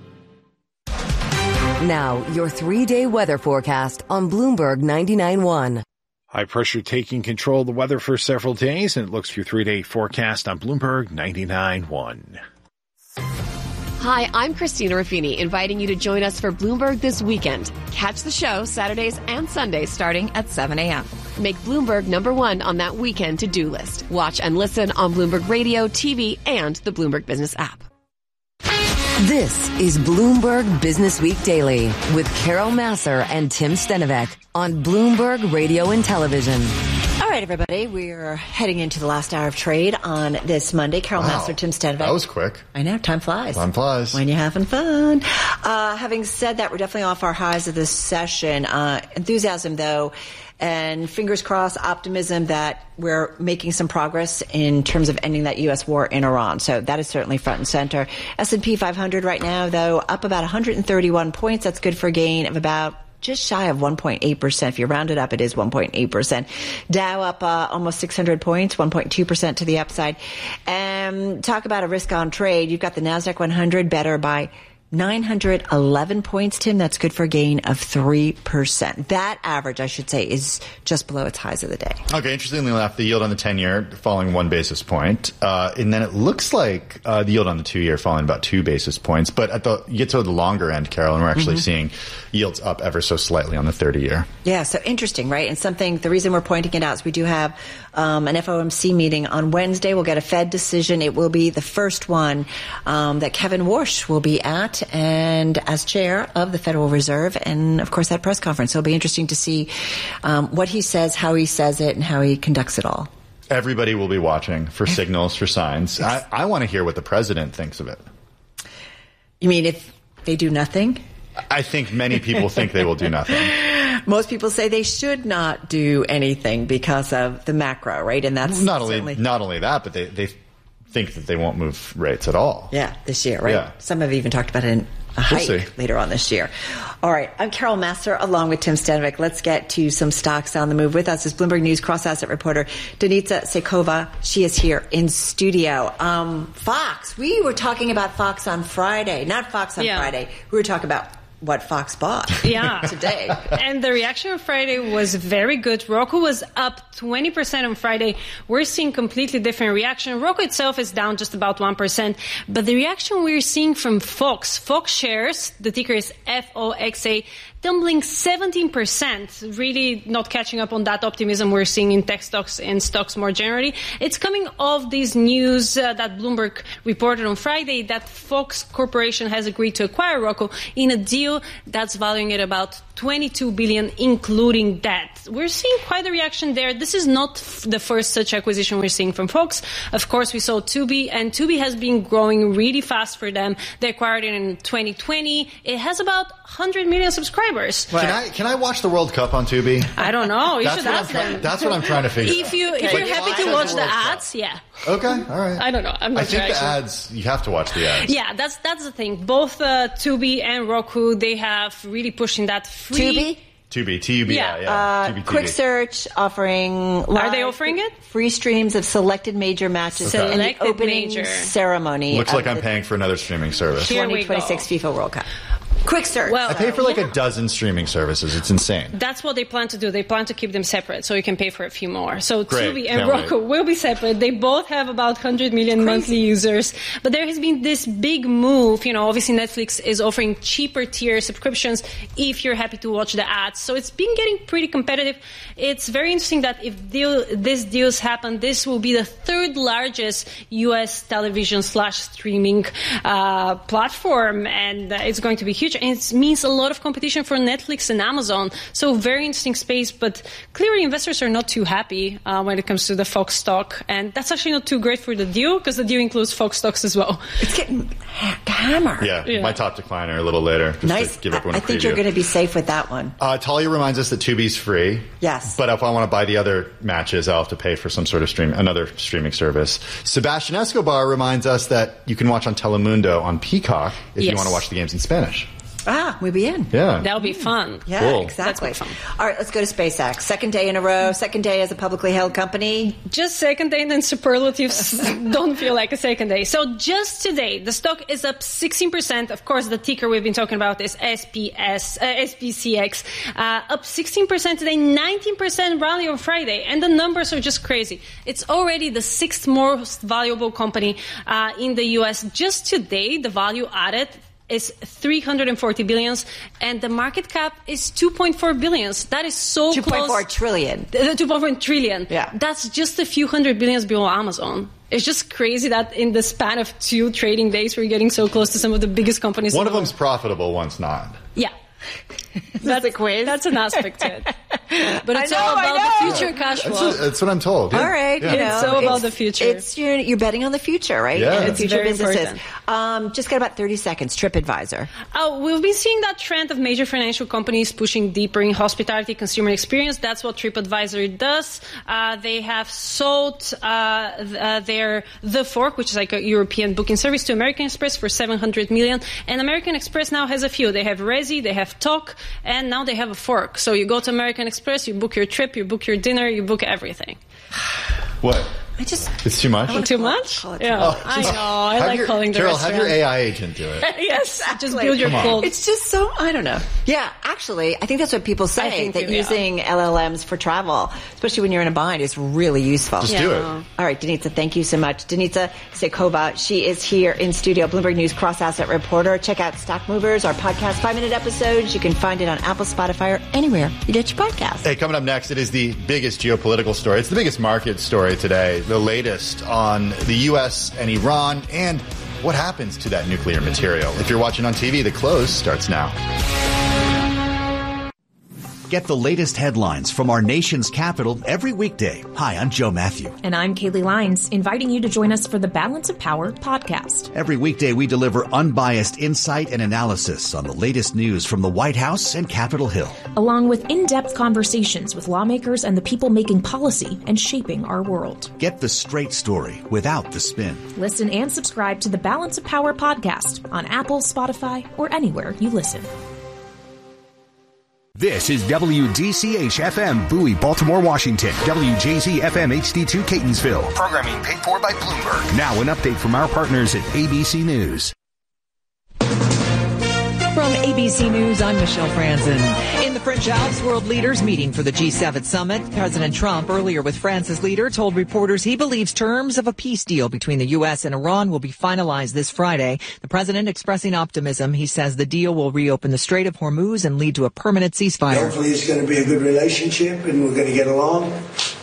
Speaker 8: Now, your three-day weather forecast on Bloomberg ninety-nine point one.
Speaker 27: High pressure taking control of the weather for several days, and it looks for your three-day forecast on Bloomberg ninety-nine point one.
Speaker 28: Hi, I'm Christina Ruffini, inviting you to join us for Bloomberg This Weekend. Catch the show Saturdays and Sundays starting at seven a.m. Make Bloomberg number one on that weekend to-do list. Watch and listen on Bloomberg Radio, T V, and the Bloomberg Business app.
Speaker 8: This is Bloomberg Business Week Daily with Carol Massar and Tim Stenovec on Bloomberg Radio and Television.
Speaker 2: All right, everybody, we're heading into the last hour of trade on this Monday. Carol wow. Massar, Tim Stenovec.
Speaker 4: That was quick.
Speaker 2: I know, time flies.
Speaker 4: Time flies.
Speaker 2: When you're having fun. Uh, having said that, we're definitely off our highs of this session. Uh, enthusiasm, though, and fingers crossed, optimism that we're making some progress in terms of ending that U S war in Iran. So that is certainly front and center. S and P five hundred right now, though, up about one hundred thirty-one points. That's good for a gain of about just shy of one point eight percent. If you round it up, it is one point eight percent. Dow up uh, almost six hundred points, one point two percent to the upside. And talk about a risk on trade. You've got the NASDAQ one hundred better by nine hundred eleven points, Tim. That's good for a gain of three percent. That average, I should say, is just below its highs of the day.
Speaker 4: Okay, interestingly enough, the yield on the ten-year falling one basis point. Uh, and then it looks like uh, the yield on the two-year falling about two basis points. But at the you get to the longer end, Carol, and we're actually mm-hmm. seeing yields up ever so slightly on the thirty-year.
Speaker 2: Yeah, so interesting, right? And something, the reason we're pointing it out is we do have um, an F O M C meeting on Wednesday. We'll get a Fed decision. It will be the first one um, that Kevin Warsh will be at, and as chair of the Federal Reserve, and of course that press conference. So it'll be interesting to see um, what he says, how he says it, and how he conducts it all.
Speaker 4: Everybody will be watching for signals, for signs. I, I want to hear what the president thinks of it.
Speaker 2: You mean if they do nothing?
Speaker 4: I think many people think they will do nothing.
Speaker 2: Most people say they should not do anything because of the macro, right? And that's
Speaker 4: not only not only that, but they they think that they won't move rates at all.
Speaker 2: Yeah, this year, right?
Speaker 4: Yeah.
Speaker 2: Some have even talked about it in a hike
Speaker 4: We'll see.
Speaker 2: later on this year. All right, I'm Carol Master along with Tim Stanvik. Let's get to some stocks on the move. With us is Bloomberg News cross-asset reporter Denitsa Sekova. She is here in studio. Um, Fox, we were talking about Fox on Friday. Not Fox on
Speaker 6: Yeah.
Speaker 2: Friday. We were talking about what Fox bought
Speaker 6: Yeah.
Speaker 2: today.
Speaker 6: And the reaction on Friday was very good. Roku was up twenty percent on Friday. We're seeing completely different reaction. Roku itself is down just about one percent. But the reaction we're seeing from Fox, Fox shares, the ticker is F O X A, tumbling seventeen percent, really not catching up on that optimism we're seeing in tech stocks and stocks more generally. It's coming off this news uh, that Bloomberg reported on Friday that Fox Corporation has agreed to acquire Roku in a deal that's valuing it about twenty-two billion dollars, including debt. We're seeing quite a reaction there. This is not f- the first such acquisition we're seeing from Fox. Of course, we saw Tubi, and Tubi has been growing really fast for them. They acquired it in twenty twenty. It has about one hundred million subscribers.
Speaker 4: Can I can I watch the World Cup on Tubi?
Speaker 6: I don't know. You
Speaker 4: That's
Speaker 6: should
Speaker 4: what
Speaker 6: ask
Speaker 4: I'm try-
Speaker 6: them.
Speaker 4: that's what I'm trying to figure
Speaker 6: If
Speaker 4: out.
Speaker 6: you if
Speaker 4: Like,
Speaker 6: you're happy
Speaker 4: why
Speaker 6: to
Speaker 4: does
Speaker 6: watch
Speaker 4: the
Speaker 6: the
Speaker 4: World Cup?
Speaker 6: ads, yeah.
Speaker 4: Okay, all right.
Speaker 6: I don't know. I'm not
Speaker 4: I think
Speaker 6: sure,
Speaker 4: the
Speaker 6: actually.
Speaker 4: ads, you have to watch the ads.
Speaker 6: Yeah, that's that's the thing. Both uh, Tubi and Roku, they have really pushing that free.
Speaker 2: Tubi?
Speaker 4: Tubi, T U B I,
Speaker 6: Yeah.
Speaker 4: yeah.
Speaker 2: Uh,
Speaker 4: Tubi T V.
Speaker 2: Quick Search offering
Speaker 6: Are they
Speaker 2: live
Speaker 6: offering it?
Speaker 2: free streams of selected major matches
Speaker 4: Okay.
Speaker 2: and the
Speaker 6: Selected
Speaker 2: opening
Speaker 6: major.
Speaker 2: ceremony.
Speaker 4: Looks
Speaker 2: of
Speaker 4: like I'm
Speaker 2: the
Speaker 4: paying for another streaming service.
Speaker 6: Here we
Speaker 2: twenty twenty-six
Speaker 6: go.
Speaker 2: FIFA World Cup. Quick Search.
Speaker 6: Well,
Speaker 4: I pay for like
Speaker 6: yeah.
Speaker 4: a dozen streaming services. It's insane.
Speaker 6: That's what they plan to do. They plan to keep them separate so you can pay for a few more. So
Speaker 4: Great.
Speaker 6: Tubi and
Speaker 4: Can't
Speaker 6: Roku
Speaker 4: wait.
Speaker 6: will be separate. They both have about one hundred million monthly users. But there has been this big move. You know, obviously Netflix is offering cheaper tier subscriptions if you're happy to watch the ads. So it's been getting pretty competitive. It's very interesting that if deal, this deals happen, this will be the third largest U S television slash streaming uh, platform. And uh, it's going to be huge. And it means a lot of competition for Netflix and Amazon. So very interesting space, but clearly investors are not too happy uh, when it comes to the Fox stock. And that's actually not too great for the deal because the deal includes Fox stocks as well.
Speaker 2: It's getting ha- hammered.
Speaker 4: Yeah,
Speaker 6: Yeah.
Speaker 4: my top decliner a little later. Just
Speaker 2: Nice.
Speaker 4: to give everyone
Speaker 2: I
Speaker 4: a
Speaker 2: think
Speaker 4: preview.
Speaker 2: you're going to be safe with that one.
Speaker 4: Uh, Talia reminds us that Tubi's free.
Speaker 2: Yes.
Speaker 4: But if I want to buy the other matches, I'll have to pay for some sort of stream, another streaming service. Sebastian Escobar reminds us that you can watch on Telemundo on Peacock if you
Speaker 6: Yes.
Speaker 4: want to watch the games in Spanish.
Speaker 2: Ah, muy bien.
Speaker 4: Yeah.
Speaker 6: That'll be fun.
Speaker 2: Yeah,
Speaker 4: Cool.
Speaker 2: exactly.
Speaker 6: That's quite fun.
Speaker 2: All right, let's go to SpaceX. Second day in a row. Second day as a publicly held company.
Speaker 6: Just second day, and then superlatives don't feel like a second day. So just today, the stock is up sixteen percent. Of course, the ticker we've been talking about is S P S, uh, S P C X, uh, up sixteen percent today, nineteen percent rally on Friday, and the numbers are just crazy. It's already the sixth most valuable company uh, in the U S. Just today, the value added is three hundred forty billions, and the market cap is two point four billions. That is so
Speaker 2: two
Speaker 6: close.
Speaker 2: point four trillion.
Speaker 6: Uh, two point four trillion.
Speaker 2: Yeah.
Speaker 6: That's just a few hundred billions below Amazon. It's just crazy that in the span of two trading days, we're getting so close to some of the biggest companies.
Speaker 4: One
Speaker 6: in
Speaker 4: of
Speaker 6: the
Speaker 4: them's profitable, one's not.
Speaker 6: Yeah. That's a quiz. That's an aspect to it. But it's
Speaker 2: I know,
Speaker 6: all
Speaker 2: I
Speaker 6: about
Speaker 2: know.
Speaker 6: the future cash
Speaker 4: That's,
Speaker 6: flow.
Speaker 4: what- that's what I'm told. Yeah.
Speaker 2: All right,
Speaker 4: Yeah.
Speaker 2: you know,
Speaker 6: It's all about
Speaker 2: it's-
Speaker 6: the future.
Speaker 2: It's you're, you're betting on the future, right?
Speaker 4: Yeah.
Speaker 2: And
Speaker 4: It's
Speaker 2: future
Speaker 6: very
Speaker 2: businesses.
Speaker 6: important.
Speaker 2: Um, just got about thirty seconds. TripAdvisor.
Speaker 6: Oh, we've been seeing that trend of major financial companies pushing deeper in hospitality consumer experience. That's what TripAdvisor does. Uh, they have sold uh, th- uh, their The Fork, which is like a European booking service, to American Express for seven hundred million dollars. And American Express now has a few. They have Resi, they have Talk, and now they have a Fork. So you go to American Express, you book your trip, you book your dinner, you book everything.
Speaker 4: What?
Speaker 2: I just
Speaker 4: It's too much?
Speaker 6: Too much?
Speaker 2: call it
Speaker 6: Yeah,
Speaker 4: Oh,
Speaker 6: I
Speaker 4: just
Speaker 6: know. I
Speaker 4: have
Speaker 6: like
Speaker 4: your-
Speaker 6: calling the
Speaker 4: Carol,
Speaker 6: restaurant.
Speaker 4: have your A I agent do it.
Speaker 6: Yes, just
Speaker 2: Exactly.
Speaker 6: build your
Speaker 4: Come on.
Speaker 6: cult.
Speaker 2: It's just so, I don't know. Yeah, actually, I think that's what people
Speaker 6: I
Speaker 2: say,
Speaker 6: think
Speaker 2: that
Speaker 6: you- yeah.
Speaker 2: using L L Ms for travel, especially when you're in a bind, is really useful.
Speaker 4: Just do it.
Speaker 2: All right, Denitsa, thank you so much. Denitsa Sekova, she is here in studio, Bloomberg News cross-asset reporter. Check out Stock Movers, our podcast, five-minute episodes. You can find it on Apple, Spotify, or anywhere you get your podcast.
Speaker 4: Hey, coming up next, it is the biggest geopolitical story. It's the biggest market story today, the latest on the U S and Iran and what happens to that nuclear material. If you're watching on T V, the close starts now.
Speaker 9: Get the latest headlines from our nation's capital every weekday. Hi, I'm Joe Matthew.
Speaker 10: And I'm Kaylee Lyons, inviting you to join us for the Balance of Power podcast.
Speaker 9: Every weekday, we deliver unbiased insight and analysis on the latest news from the White House and Capitol Hill,
Speaker 10: along with in-depth conversations with lawmakers and the people making policy and shaping our world.
Speaker 9: Get the straight story without the spin.
Speaker 10: Listen and subscribe to the Balance of Power podcast on Apple, Spotify, or anywhere you listen.
Speaker 11: This is W D C H F M, Bowie, Baltimore, Washington. W J Z F M H D two, Catonsville. Programming paid for by Bloomberg. Now an update from our partners at A B C News.
Speaker 12: From A B C News, I'm Michelle Franzen. In the French Alps, world leaders meeting for the G seven summit. President Trump, earlier with France's leader, told reporters he believes terms of a peace deal between the U S and Iran will be finalized this Friday. The president expressing optimism. He says the deal will reopen the Strait of Hormuz and lead to a permanent ceasefire.
Speaker 13: Hopefully it's going to be a good relationship and we're going to get along.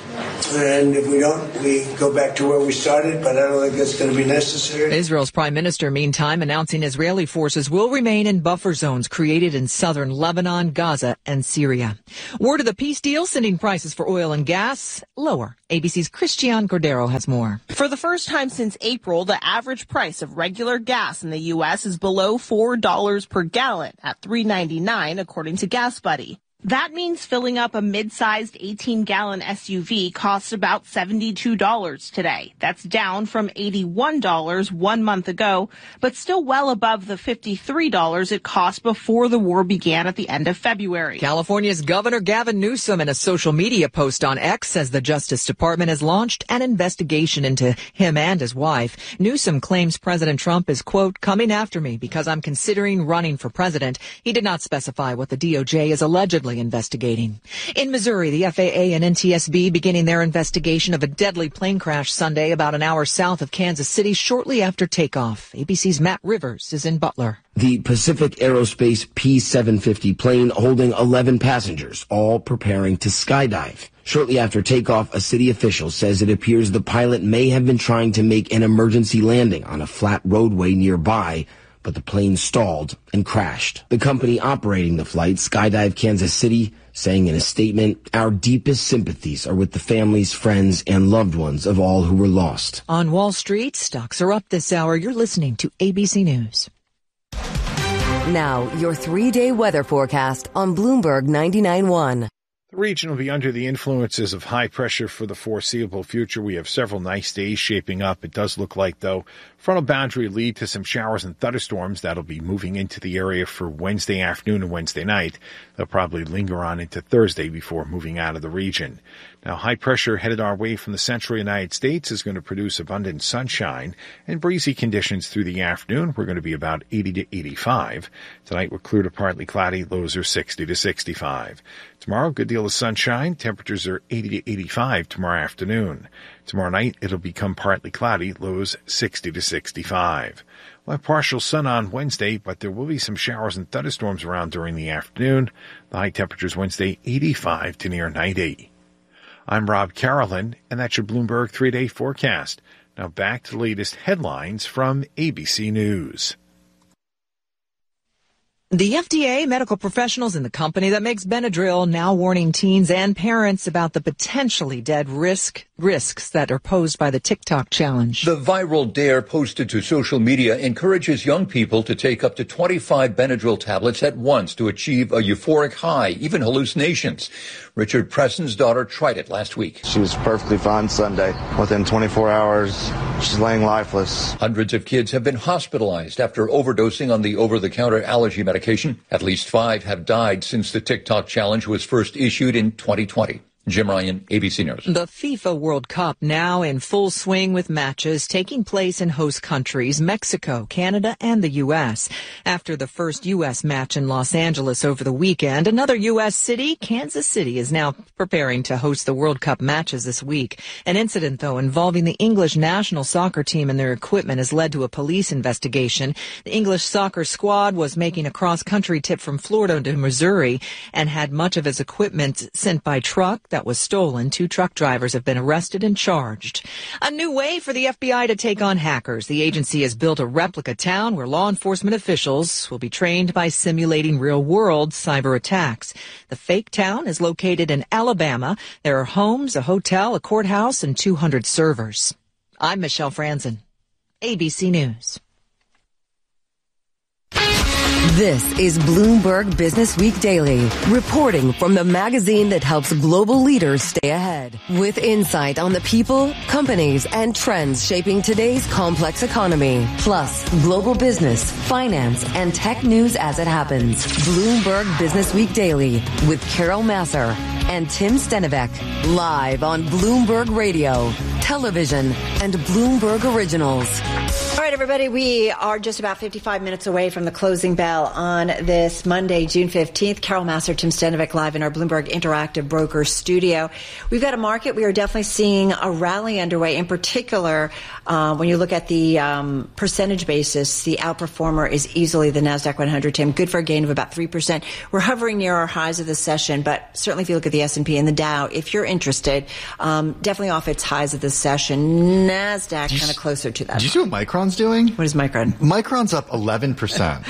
Speaker 13: And if we don't, we go back to where we started, but I don't think that's going to be necessary.
Speaker 12: Israel's prime minister, meantime, announcing Israeli forces will remain in buffer zones created in southern Lebanon, Gaza, and Syria. Word of the peace deal sending prices for oil and gas lower. A B C's Christian Cordero has more.
Speaker 14: For the first time since April, the average price of regular gas in the U S is below four dollars per gallon at three ninety-nine, according to Gas Buddy. That means filling up a mid-sized eighteen-gallon S U V costs about seventy-two dollars today. That's down from eighty-one dollars one month ago, but still well above the fifty-three dollars it cost before the war began at the end of February.
Speaker 12: California's Governor Gavin Newsom, in a social media post on X, says the Justice Department has launched an investigation into him and his wife. Newsom claims President Trump is, quote, coming after me because I'm considering running for president. He did not specify what the D O J is allegedly investigating. In Missouri, the F A A and N T S B beginning their investigation of a deadly plane crash Sunday about an hour south of Kansas City shortly after takeoff. A B C's Matt Rivers is in Butler.
Speaker 16: The Pacific Aerospace P seven fifty plane holding eleven passengers, all preparing to skydive. Shortly after takeoff, a city official says it appears the pilot may have been trying to make an emergency landing on a flat roadway nearby, but the plane stalled and crashed. The company operating the flight, Skydive Kansas City, saying in a statement, our deepest sympathies are with the families, friends, and loved ones of all who were lost.
Speaker 12: On Wall Street, stocks are up this hour. You're listening to A B C News.
Speaker 8: Now, your three-day weather forecast on Bloomberg ninety-nine point one.
Speaker 27: The region will be under the influences of high pressure for the foreseeable future. We have several nice days shaping up. It does look like, though, frontal boundary lead to some showers and thunderstorms that'll be moving into the area for Wednesday afternoon and Wednesday night. They'll probably linger on into Thursday before moving out of the region. Now, high pressure headed our way from the central United States is going to produce abundant sunshine and breezy conditions through the afternoon. We're going to be about eighty to eighty-five. Tonight, we're clear to partly cloudy. Lows are sixty to sixty-five. Tomorrow, good deal of sunshine. Temperatures are eighty to eighty-five tomorrow afternoon. Tomorrow night, it'll become partly cloudy. Lows sixty to sixty-five. We'll have partial sun on Wednesday, but there will be some showers and thunderstorms around during the afternoon. The high temperatures Wednesday, eighty-five to near ninety. I'm Rob Carolyn, and that's your Bloomberg three-day forecast. Now back to the latest headlines from A B C News.
Speaker 12: The F D A, medical professionals, and the company that makes Benadryl now warning teens and parents about the potentially dead risk risks that are posed by the TikTok challenge.
Speaker 18: The viral dare posted to social media encourages young people to take up to twenty-five Benadryl tablets at once to achieve a euphoric high, even hallucinations. Richard Preston's daughter tried it last week.
Speaker 29: She was perfectly fine Sunday. Within twenty-four hours, she's laying lifeless.
Speaker 18: Hundreds of kids have been hospitalized after overdosing on the over-the-counter allergy medication. At least five have died since the TikTok challenge was first issued in twenty twenty. Jim Ryan, A B C News.
Speaker 12: The FIFA World Cup now in full swing with matches taking place in host countries, Mexico, Canada, and the U S. After the first U S match in Los Angeles over the weekend, another U S city, Kansas City, is now preparing to host the World Cup matches this week. An incident, though, involving the English national soccer team and their equipment has led to a police investigation. The English soccer squad was making a cross-country trip from Florida to Missouri and had much of its equipment sent by truck that that was stolen. Two truck drivers have been arrested and charged. A new way for the F B I to take on hackers. The agency has built a replica town where law enforcement officials will be trained by simulating real-world cyber attacks. The fake town is located in Alabama. There are homes, a hotel, a courthouse, and two hundred servers. I'm Michelle Franzen, A B C News.
Speaker 8: This is Bloomberg Business Week Daily, reporting from the magazine that helps global leaders stay ahead, with insight on the people, companies, and trends shaping today's complex economy, plus global business, finance, and tech news as it happens. Bloomberg Business Week Daily with Carol Masser and Tim Stenivek, live on Bloomberg Radio, television, and Bloomberg Originals.
Speaker 2: All right, everybody, we are just about fifty-five minutes away from the closing bell on this Monday, June fifteenth. Carol Masser, Tim Stenivek, live in our Bloomberg Interactive Broker studio. We've got a market. We are definitely seeing a rally underway. In particular, uh, when you look at the um, percentage basis, the outperformer is easily the NASDAQ one hundred, Tim. Good for a gain of about three percent. We're hovering near our highs of the session, but certainly if you look at the S and P and the Dow, if you're interested, um, definitely off its highs of the session. NASDAQ kind of closer to that.
Speaker 4: Did you see what Micron's doing?
Speaker 2: What is Micron?
Speaker 4: Micron's up eleven percent.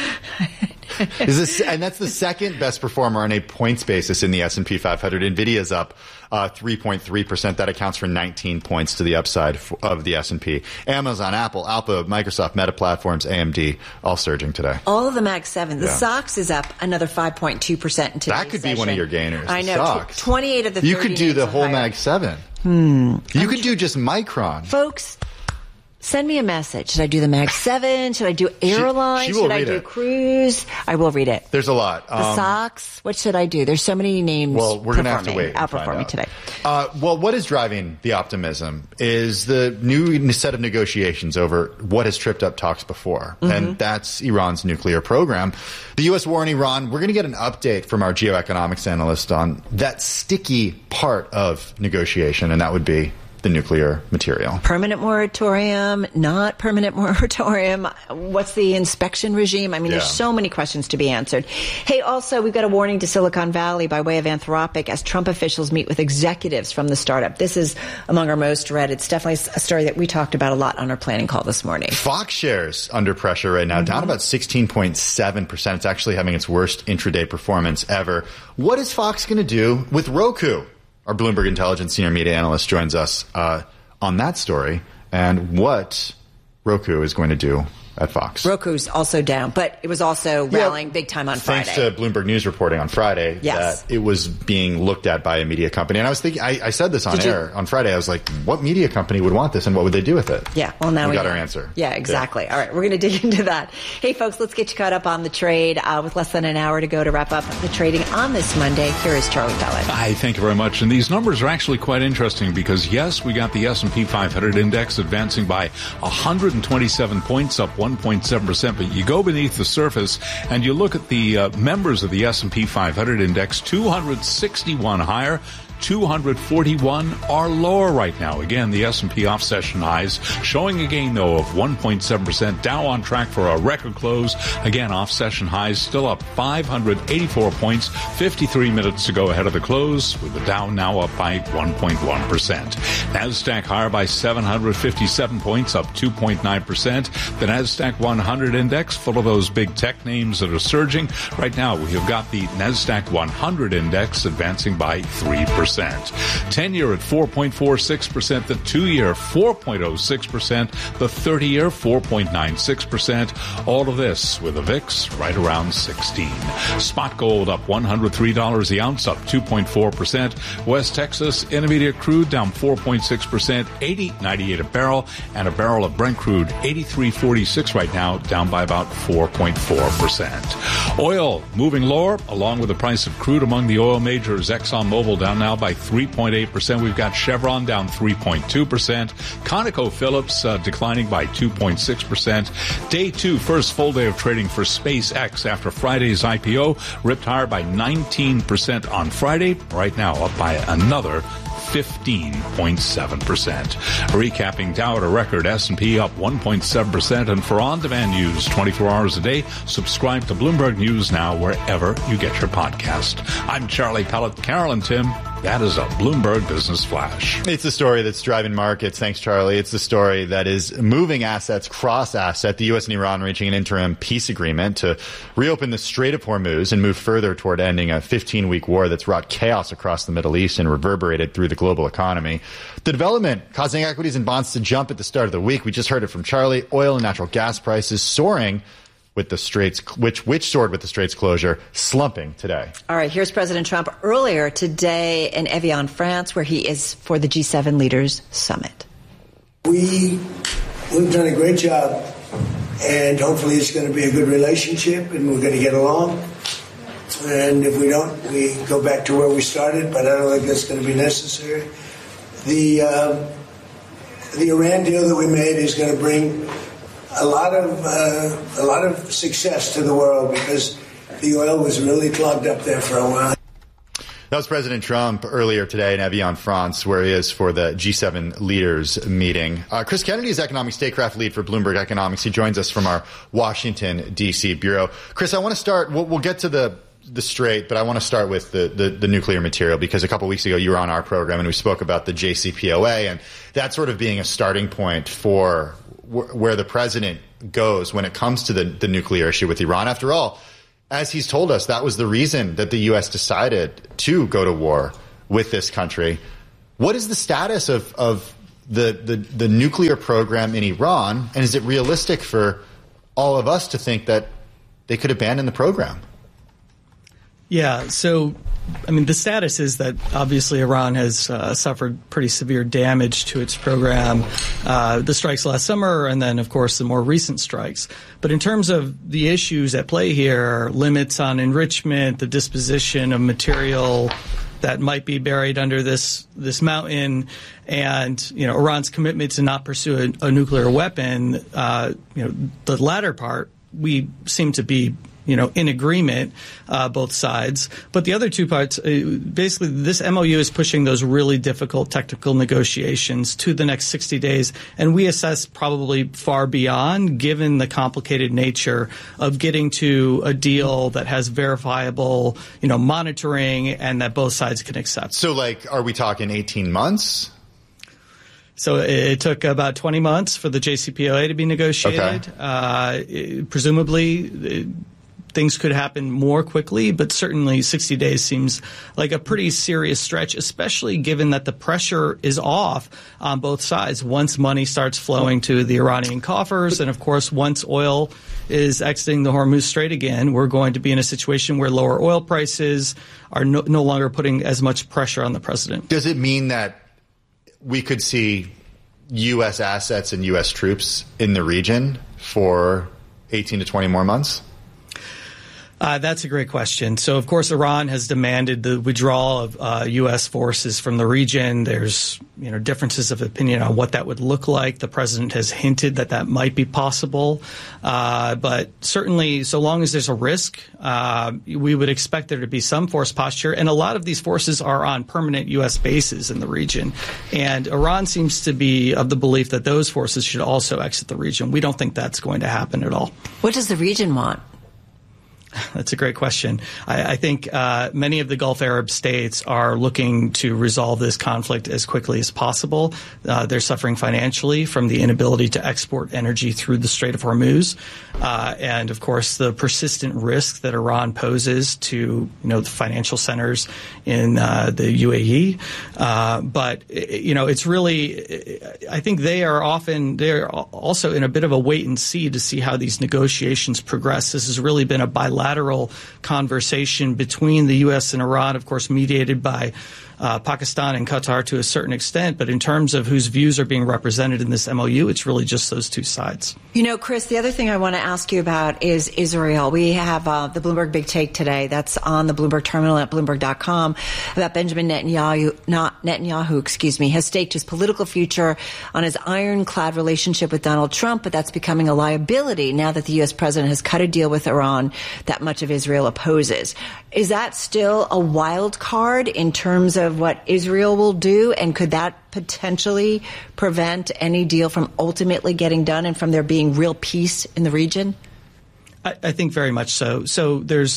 Speaker 4: Is this, and that's the second best performer on a points basis in the S and P five hundred. NVIDIA's up uh, three point three percent. That accounts for nineteen points to the upside of the S and P. Amazon, Apple, Alpha, Microsoft, Meta Platforms, A M D, all surging today.
Speaker 2: All of the Mag seven. The
Speaker 4: Yeah.
Speaker 2: S O X is up another five point two percent in today's
Speaker 4: That could be
Speaker 2: session.
Speaker 4: one of your gainers.
Speaker 2: I
Speaker 4: the
Speaker 2: know.
Speaker 4: S O X.
Speaker 2: Tw- twenty-eight of the
Speaker 4: You
Speaker 2: thirty
Speaker 4: could do the
Speaker 2: names
Speaker 4: whole
Speaker 2: are higher.
Speaker 4: Mag seven.
Speaker 2: Hmm.
Speaker 4: You could do just Micron.
Speaker 2: Folks, send me a message. Should I do the Mag seven? Should I do airline?
Speaker 4: she will
Speaker 2: Should I
Speaker 4: read
Speaker 2: do
Speaker 4: it.
Speaker 2: cruise? I will read it.
Speaker 4: There's a lot.
Speaker 2: The
Speaker 4: Um,
Speaker 2: S O X. What should I do? There's so many names.
Speaker 4: Well, we're going to have to
Speaker 2: performing,
Speaker 4: wait. and find
Speaker 2: Outperforming
Speaker 4: out.
Speaker 2: today.
Speaker 4: Uh, well, what is driving the optimism is the new set of negotiations over what has tripped up talks before,
Speaker 2: Mhm.
Speaker 4: and that's Iran's nuclear program. The U S war in Iran, we're going to get an update from our geoeconomics analyst on that sticky part of negotiation, and that would be the nuclear material.
Speaker 2: Permanent moratorium, not permanent moratorium. What's the inspection regime? I mean,
Speaker 4: Yeah.
Speaker 2: there's so many questions to be answered. Hey, also, we've got a warning to Silicon Valley by way of Anthropic as Trump officials meet with executives from the startup. This is among our most read. It's definitely a story that we talked about a lot on our planning call this morning.
Speaker 4: Fox shares under pressure right now,
Speaker 2: Mm-hmm.
Speaker 4: down about sixteen point seven percent. It's actually having its worst intraday performance ever. What is Fox going to do with Roku? Our Bloomberg Intelligence senior media analyst joins us uh, on that story and what Roku is going to do at Fox.
Speaker 2: Roku's also down, but it was also rallying big time on Friday.
Speaker 4: Thanks to Bloomberg News reporting on Friday
Speaker 2: Yes.
Speaker 4: that it was being looked at by a media company. And I was thinking, I, I said this on
Speaker 2: Did you-
Speaker 4: air on Friday. I was like, what media company would want this and what would they do with it?
Speaker 2: Yeah, well, now
Speaker 4: we,
Speaker 2: we
Speaker 4: got
Speaker 2: know.
Speaker 4: our answer.
Speaker 2: Yeah, exactly. All right, we're going to dig into that. Hey, folks, let's get you caught up on the trade uh, with less than an hour to go to wrap up the trading on this Monday. Here is Charlie Pellet.
Speaker 3: Hi, thank you very much. And these numbers are actually quite interesting because, yes, we got the S and P five hundred index advancing by one hundred twenty-seven points, up one point seven percent. But you go beneath the surface and you look at the uh, members of the S and P five hundred index, two hundred sixty-one higher, two hundred forty-one are lower right now. Again, the S and P off-session highs showing a gain, though, of one point seven percent. Dow on track for a record close. Again, off-session highs still up five hundred eighty-four points, fifty-three minutes to go ahead of the close, with the Dow now up by one point one percent. NASDAQ higher by seven hundred fifty-seven points, up two point nine percent. The NASDAQ one hundred index, full of those big tech names that are surging. Right now, we have got the NASDAQ one hundred index advancing by three percent. ten-year at four point four six percent, the two-year four point oh six percent, the thirty-year four point nine six percent. All of this with a V I X right around sixteen. Spot gold up one hundred three dollars the ounce, up two point four percent. West Texas Intermediate crude down four point six percent, eighty ninety-eight a barrel, and a barrel of Brent crude eighty-three forty-six right now, down by about four point four percent. Oil moving lower along with the price of crude among the oil majors. ExxonMobil down now by three point eight percent. We've got Chevron down three point two percent. ConocoPhillips uh, declining by two point six percent. Day two, first full day of trading for SpaceX after Friday's I P O, ripped higher by nineteen percent on Friday. Right now up by another fifteen point seven percent. Recapping Dow at a record, S and P up one point seven percent. And for on-demand news twenty-four hours a day, subscribe to Bloomberg News Now wherever you get your podcast. I'm Charlie Pellet. Carol and Tim, That is a Bloomberg Business Flash.
Speaker 4: It's the story that's driving markets. Thanks, Charlie. It's the story that is moving assets cross-asset. The U S and Iran reaching an interim peace agreement to reopen the Strait of Hormuz and move further toward ending a fifteen-week war that's wrought chaos across the Middle East and reverberated through the global economy. The development causing equities and bonds to jump at the start of the week. We just heard it from Charlie. Oil and natural gas prices soaring with the straits, which which soared with the straits closure, slumping today.
Speaker 2: All right, here's President Trump earlier today in Evian, France, where he is for the G seven Leaders Summit.
Speaker 13: We, we've done a great job, and hopefully it's going to be a good relationship, and we're going to get along. And if we don't, we go back to where we started, but I don't think that's going to be necessary. The, uh, the Iran deal that we made is going to bring a lot of uh, a lot of success to the world because the oil was really clogged up there for a while.
Speaker 4: That was President Trump earlier today in Evian, France, where he is for the G seven leaders meeting. Uh, Chris Kennedy is economic statecraft lead for Bloomberg Economics. He joins us from our Washington, D C bureau. Chris, I want to start. We'll, we'll get to the the Strait, but I want to start with the, the, the nuclear material because a couple weeks ago you were on our program and we spoke about the J C P O A and that sort of being a starting point for where the president goes when it comes to the, the nuclear issue with Iran. After all, as he's told us, that was the reason that the U S decided to go to war with this country. What is the status of, of the, the, the nuclear program in Iran? And is it realistic for all of us to think that they could abandon the program?
Speaker 1: Yeah, so, I mean, the status is that obviously Iran has uh, suffered pretty severe damage to its program, uh, the strikes last summer, and then, of course, the more recent strikes. But in terms of the issues at play here, limits on enrichment, the disposition of material that might be buried under this this mountain, and you know Iran's commitment to not pursue a, a nuclear weapon, uh, you know, the latter part, we seem to be you know, in agreement, uh, both sides. But the other two parts, uh, basically this M O U is pushing those really difficult technical negotiations to the next sixty days. And we assess probably far beyond, given the complicated nature of getting to a deal that has verifiable, you know, monitoring and that both sides can accept.
Speaker 4: So, like, are we talking eighteen months?
Speaker 1: So it took about twenty months for the J C P O A to be negotiated. Okay. Uh, it, presumably, it, things could happen more quickly, but certainly sixty days seems like a pretty serious stretch, especially given that the pressure is off on both sides once money starts flowing to the Iranian coffers. And, of course, once oil is exiting the Hormuz Strait again, we're going to be in a situation where lower oil prices are no, no longer putting as much pressure on the president.
Speaker 4: Does it mean that we could see U S assets and U S troops in the region for eighteen to twenty more months?
Speaker 1: Uh, that's a great question. So, of course, Iran has demanded the withdrawal of uh, U S forces from the region. There's, you know, differences of opinion on what that would look like. The president has hinted that that might be possible. Uh, but certainly, so long as there's a risk, uh, we would expect there to be some force posture. And a lot of these forces are on permanent U S bases in the region. And Iran seems to be of the belief that those forces should also exit the region. We don't think that's going to happen at all.
Speaker 2: What does the region want?
Speaker 1: That's a great question. I, I think uh, many of the Gulf Arab states are looking to resolve this conflict as quickly as possible. Uh, they're suffering financially from the inability to export energy through the Strait of Hormuz, uh, and of course the persistent risk that Iran poses to you know the financial centers in uh, the U A E. Uh, but you know it's really, I think they are often they're also in a bit of a wait and see to see how these negotiations progress. This has really been a bilateral bilateral conversation between the U S and Iran, of course, mediated by uh, Pakistan and Qatar to a certain extent. But in terms of whose views are being represented in this M O U, it's really just those two sides.
Speaker 2: You know, Chris, the other thing I want to ask you about is Israel. We have uh, the Bloomberg Big Take today. That's on the Bloomberg terminal at Bloomberg dot com about Benjamin Netanyahu, not Netanyahu, excuse me, has staked his political future on his ironclad relationship with Donald Trump, but that's becoming a liability now that the U S president has cut a deal with Iran that much of Israel opposes. Is that still a wild card in terms of what Israel will do? And could that potentially prevent any deal from ultimately getting done and from there being real peace in the region?
Speaker 1: I, I think very much so. So there's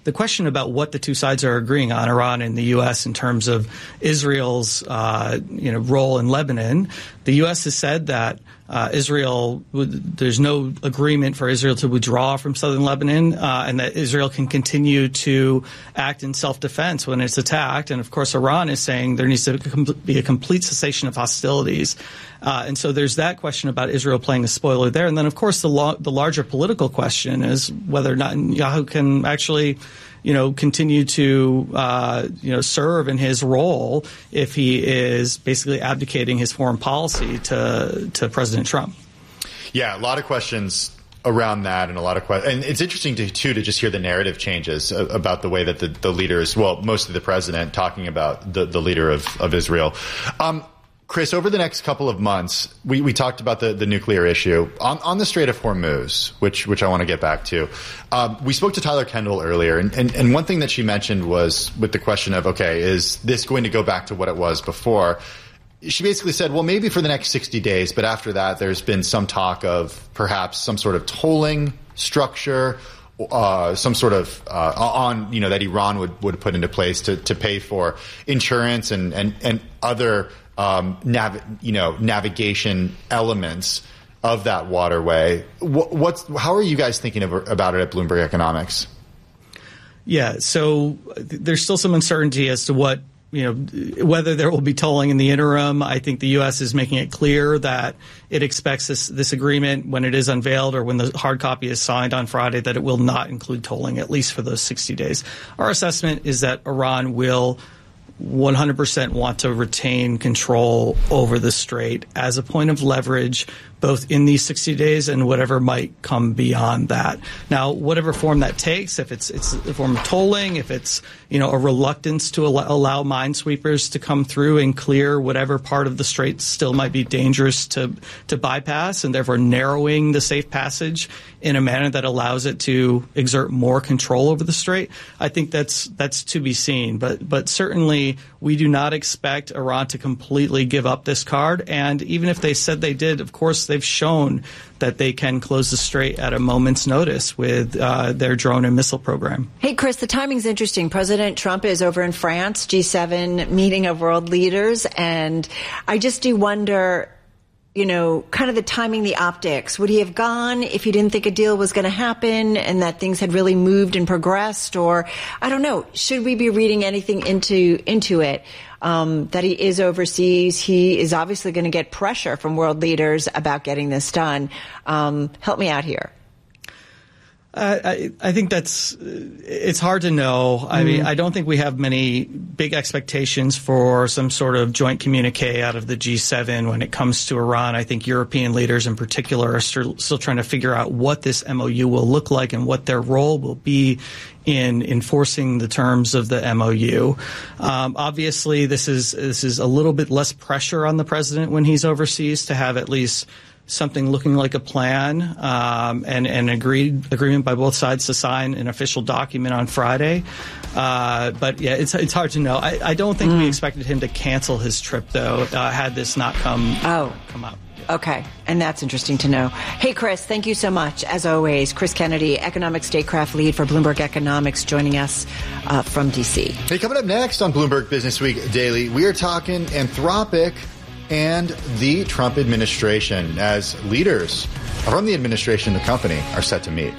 Speaker 1: the question about what the two sides are agreeing on, Iran and the U S, in terms of Israel's uh, you know role in Lebanon. The U S has said that uh, Israel would, there's no agreement for Israel to withdraw from southern Lebanon, uh, and that Israel can continue to act in self-defense when it's attacked. And of course, Iran is saying there needs to be a complete cessation of hostilities. Uh, and so there's that question about Israel playing a spoiler there. And then, of course, the lo- the larger political question is whether or not Netanyahu can actually, you know, continue to, uh, you know, serve in his role if he is basically abdicating his foreign policy to to President Trump.
Speaker 4: Yeah, a lot of questions around that, and a lot of questions. And it's interesting to, too to just hear the narrative changes about the way that the, the leaders, well, mostly the president, talking about the, the leader of, of Israel. Um, Chris, over the next couple of months, we, we talked about the, the nuclear issue. On, on the Strait of Hormuz, which which I want to get back to, um, we spoke to Tyler Kendall earlier, and, and, and one thing that she mentioned was with the question of, okay, is this going to go back to what it was before? She basically said, well, maybe for the next sixty days, but after that, there's been some talk of perhaps some sort of tolling structure, uh, some sort of uh, on, you know, that Iran would, would put into place to, to pay for insurance and, and, and other Um, nav- you know, navigation elements of that waterway. What, what's how are you guys thinking of, about it at Bloomberg Economics?
Speaker 1: Yeah, so there's still some uncertainty as to what, you know, whether there will be tolling in the interim. I think the U S is making it clear that it expects this, this agreement, when it is unveiled or when the hard copy is signed on Friday, that it will not include tolling, at least for those sixty days. Our assessment is that Iran will one hundred percent want to retain control over the strait as a point of leverage, both in these sixty days and whatever might come beyond that. Now, whatever form that takes, if it's it's a form of tolling, if it's, you know, a reluctance to allow, allow minesweepers to come through and clear whatever part of the strait still might be dangerous to to bypass, and therefore narrowing the safe passage in a manner that allows it to exert more control over the strait, I think that's that's to be seen. But but certainly we do not expect Iran to completely give up this card. And even if they said they did, of course, they've shown that they can close the strait at a moment's notice with uh, their drone and missile program.
Speaker 2: Hey, Chris, the timing's interesting. President Trump is over in France, G seven meeting of world leaders. And I just do wonder, you know, kind of the timing, the optics. Would he have gone if he didn't think a deal was going to happen and that things had really moved and progressed? Or, I don't know, should we be reading anything into into it? Um, that he is overseas. He is obviously going to get pressure from world leaders about getting this done. Um, help me out here.
Speaker 1: Uh, I, I think that's, it's hard to know. Mm. I mean, I don't think we have many big expectations for some sort of joint communique out of the G seven when it comes to Iran. I think European leaders in particular are still, still trying to figure out what this M O U will look like and what their role will be in enforcing the terms of the M O U. Um, obviously, this is, this is a little bit less pressure on the president when he's overseas to have at least something looking like a plan, um, and an agreed agreement by both sides to sign an official document on Friday. Uh, but yeah, it's it's hard to know. I, I don't think mm. we expected him to cancel his trip, though, uh, had this not come
Speaker 2: oh.
Speaker 1: come out.
Speaker 2: Okay, and that's interesting to know. Hey, Chris, thank you so much. As always, Chris Kennedy, Economic Statecraft Lead for Bloomberg Economics, joining us uh, from D C.
Speaker 4: Hey, coming up next on Bloomberg Business Week Daily, we are talking Anthropic and the Trump administration, as leaders from the administration and the company are set to meet.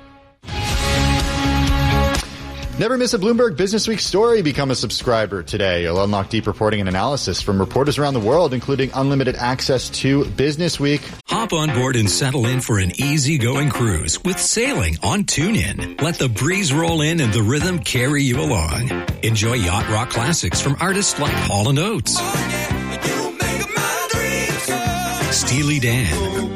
Speaker 4: Never miss a Bloomberg Business Week story. Become a subscriber today. You'll unlock deep reporting and analysis from reporters around the world, including unlimited access to Business Week.
Speaker 15: Hop on board and settle in for an easygoing cruise with sailing on TuneIn. Let the breeze roll in and the rhythm carry you along. Enjoy yacht rock classics from artists like Hall and Oates, oh, yeah. Steely Dan,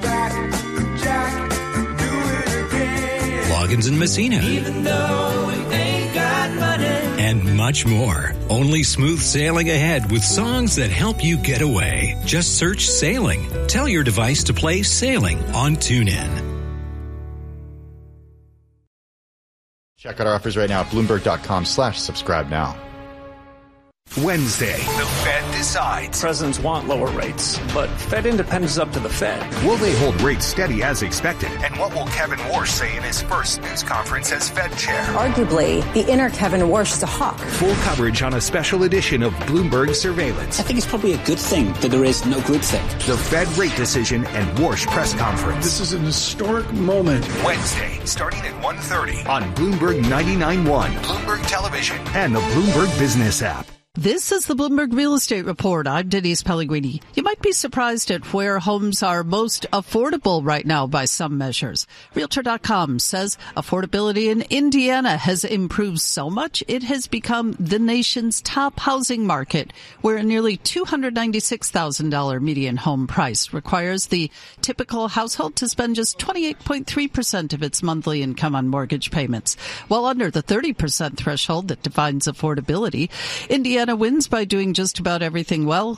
Speaker 15: Loggins and Messina, even though we ain't got money, and much more. Only smooth sailing ahead with songs that help you get away. Just search Sailing. Tell your device to play Sailing on TuneIn.
Speaker 4: Check out our offers right now at Bloomberg.com slash subscribe now.
Speaker 11: Wednesday, the Fed decides.
Speaker 7: Presidents want lower rates, but Fed independence is up to the Fed.
Speaker 11: Will they hold rates steady as expected? And what will Kevin Warsh say in his first news conference as Fed chair?
Speaker 17: Arguably, the inner Kevin Warsh is a hawk.
Speaker 11: Full coverage on a special edition of Bloomberg Surveillance.
Speaker 19: I think it's probably a good thing that there is no groupthink.
Speaker 11: The Fed rate decision and Warsh press conference.
Speaker 20: This is an historic moment.
Speaker 11: Wednesday, starting at one thirty on Bloomberg ninety-nine point one, Bloomberg Television, and the Bloomberg Business app.
Speaker 21: This is the Bloomberg Real Estate Report. I'm Denise Pellegrini. You might be surprised at where homes are most affordable right now by some measures. Realtor dot com says affordability in Indiana has improved so much it has become the nation's top housing market, where a nearly two hundred ninety-six thousand dollars median home price requires the typical household to spend just twenty-eight point three percent of its monthly income on mortgage payments, while under the thirty percent threshold that defines affordability. Indiana wins by doing just about everything well.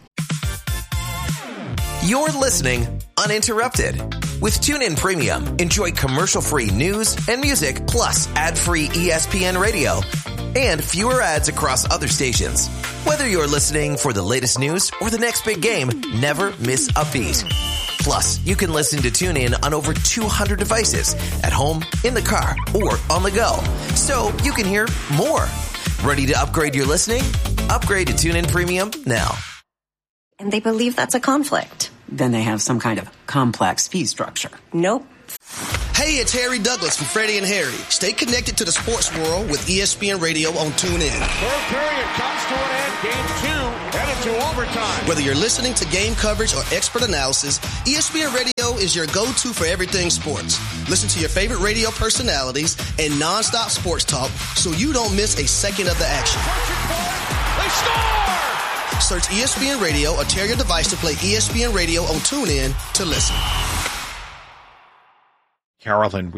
Speaker 22: You're listening uninterrupted. With TuneIn Premium, enjoy commercial-free news and music, plus ad-free E S P N radio and fewer ads across other stations. Whether you're listening for the latest news or the next big game, never miss a beat. Plus, you can listen to TuneIn on over two hundred devices at home, in the car, or on the go. So you can hear more. Ready to upgrade your listening? Upgrade to TuneIn Premium now.
Speaker 23: And they believe that's a conflict.
Speaker 24: Then they have some kind of complex fee structure.
Speaker 23: Nope.
Speaker 25: Hey, it's Harry Douglas from Freddie and Harry. Stay connected to the sports world with E S P N Radio on TuneIn.
Speaker 30: Third period comes to an end. Game two headed to overtime.
Speaker 25: Whether you're listening to game coverage or expert analysis, E S P N Radio is your go-to for everything sports. Listen to your favorite radio personalities and nonstop sports talk so you don't miss a second of the action.
Speaker 30: They score!
Speaker 25: Search E S P N Radio or tear your device to play E S P N Radio on TuneIn to listen.
Speaker 27: Carolyn,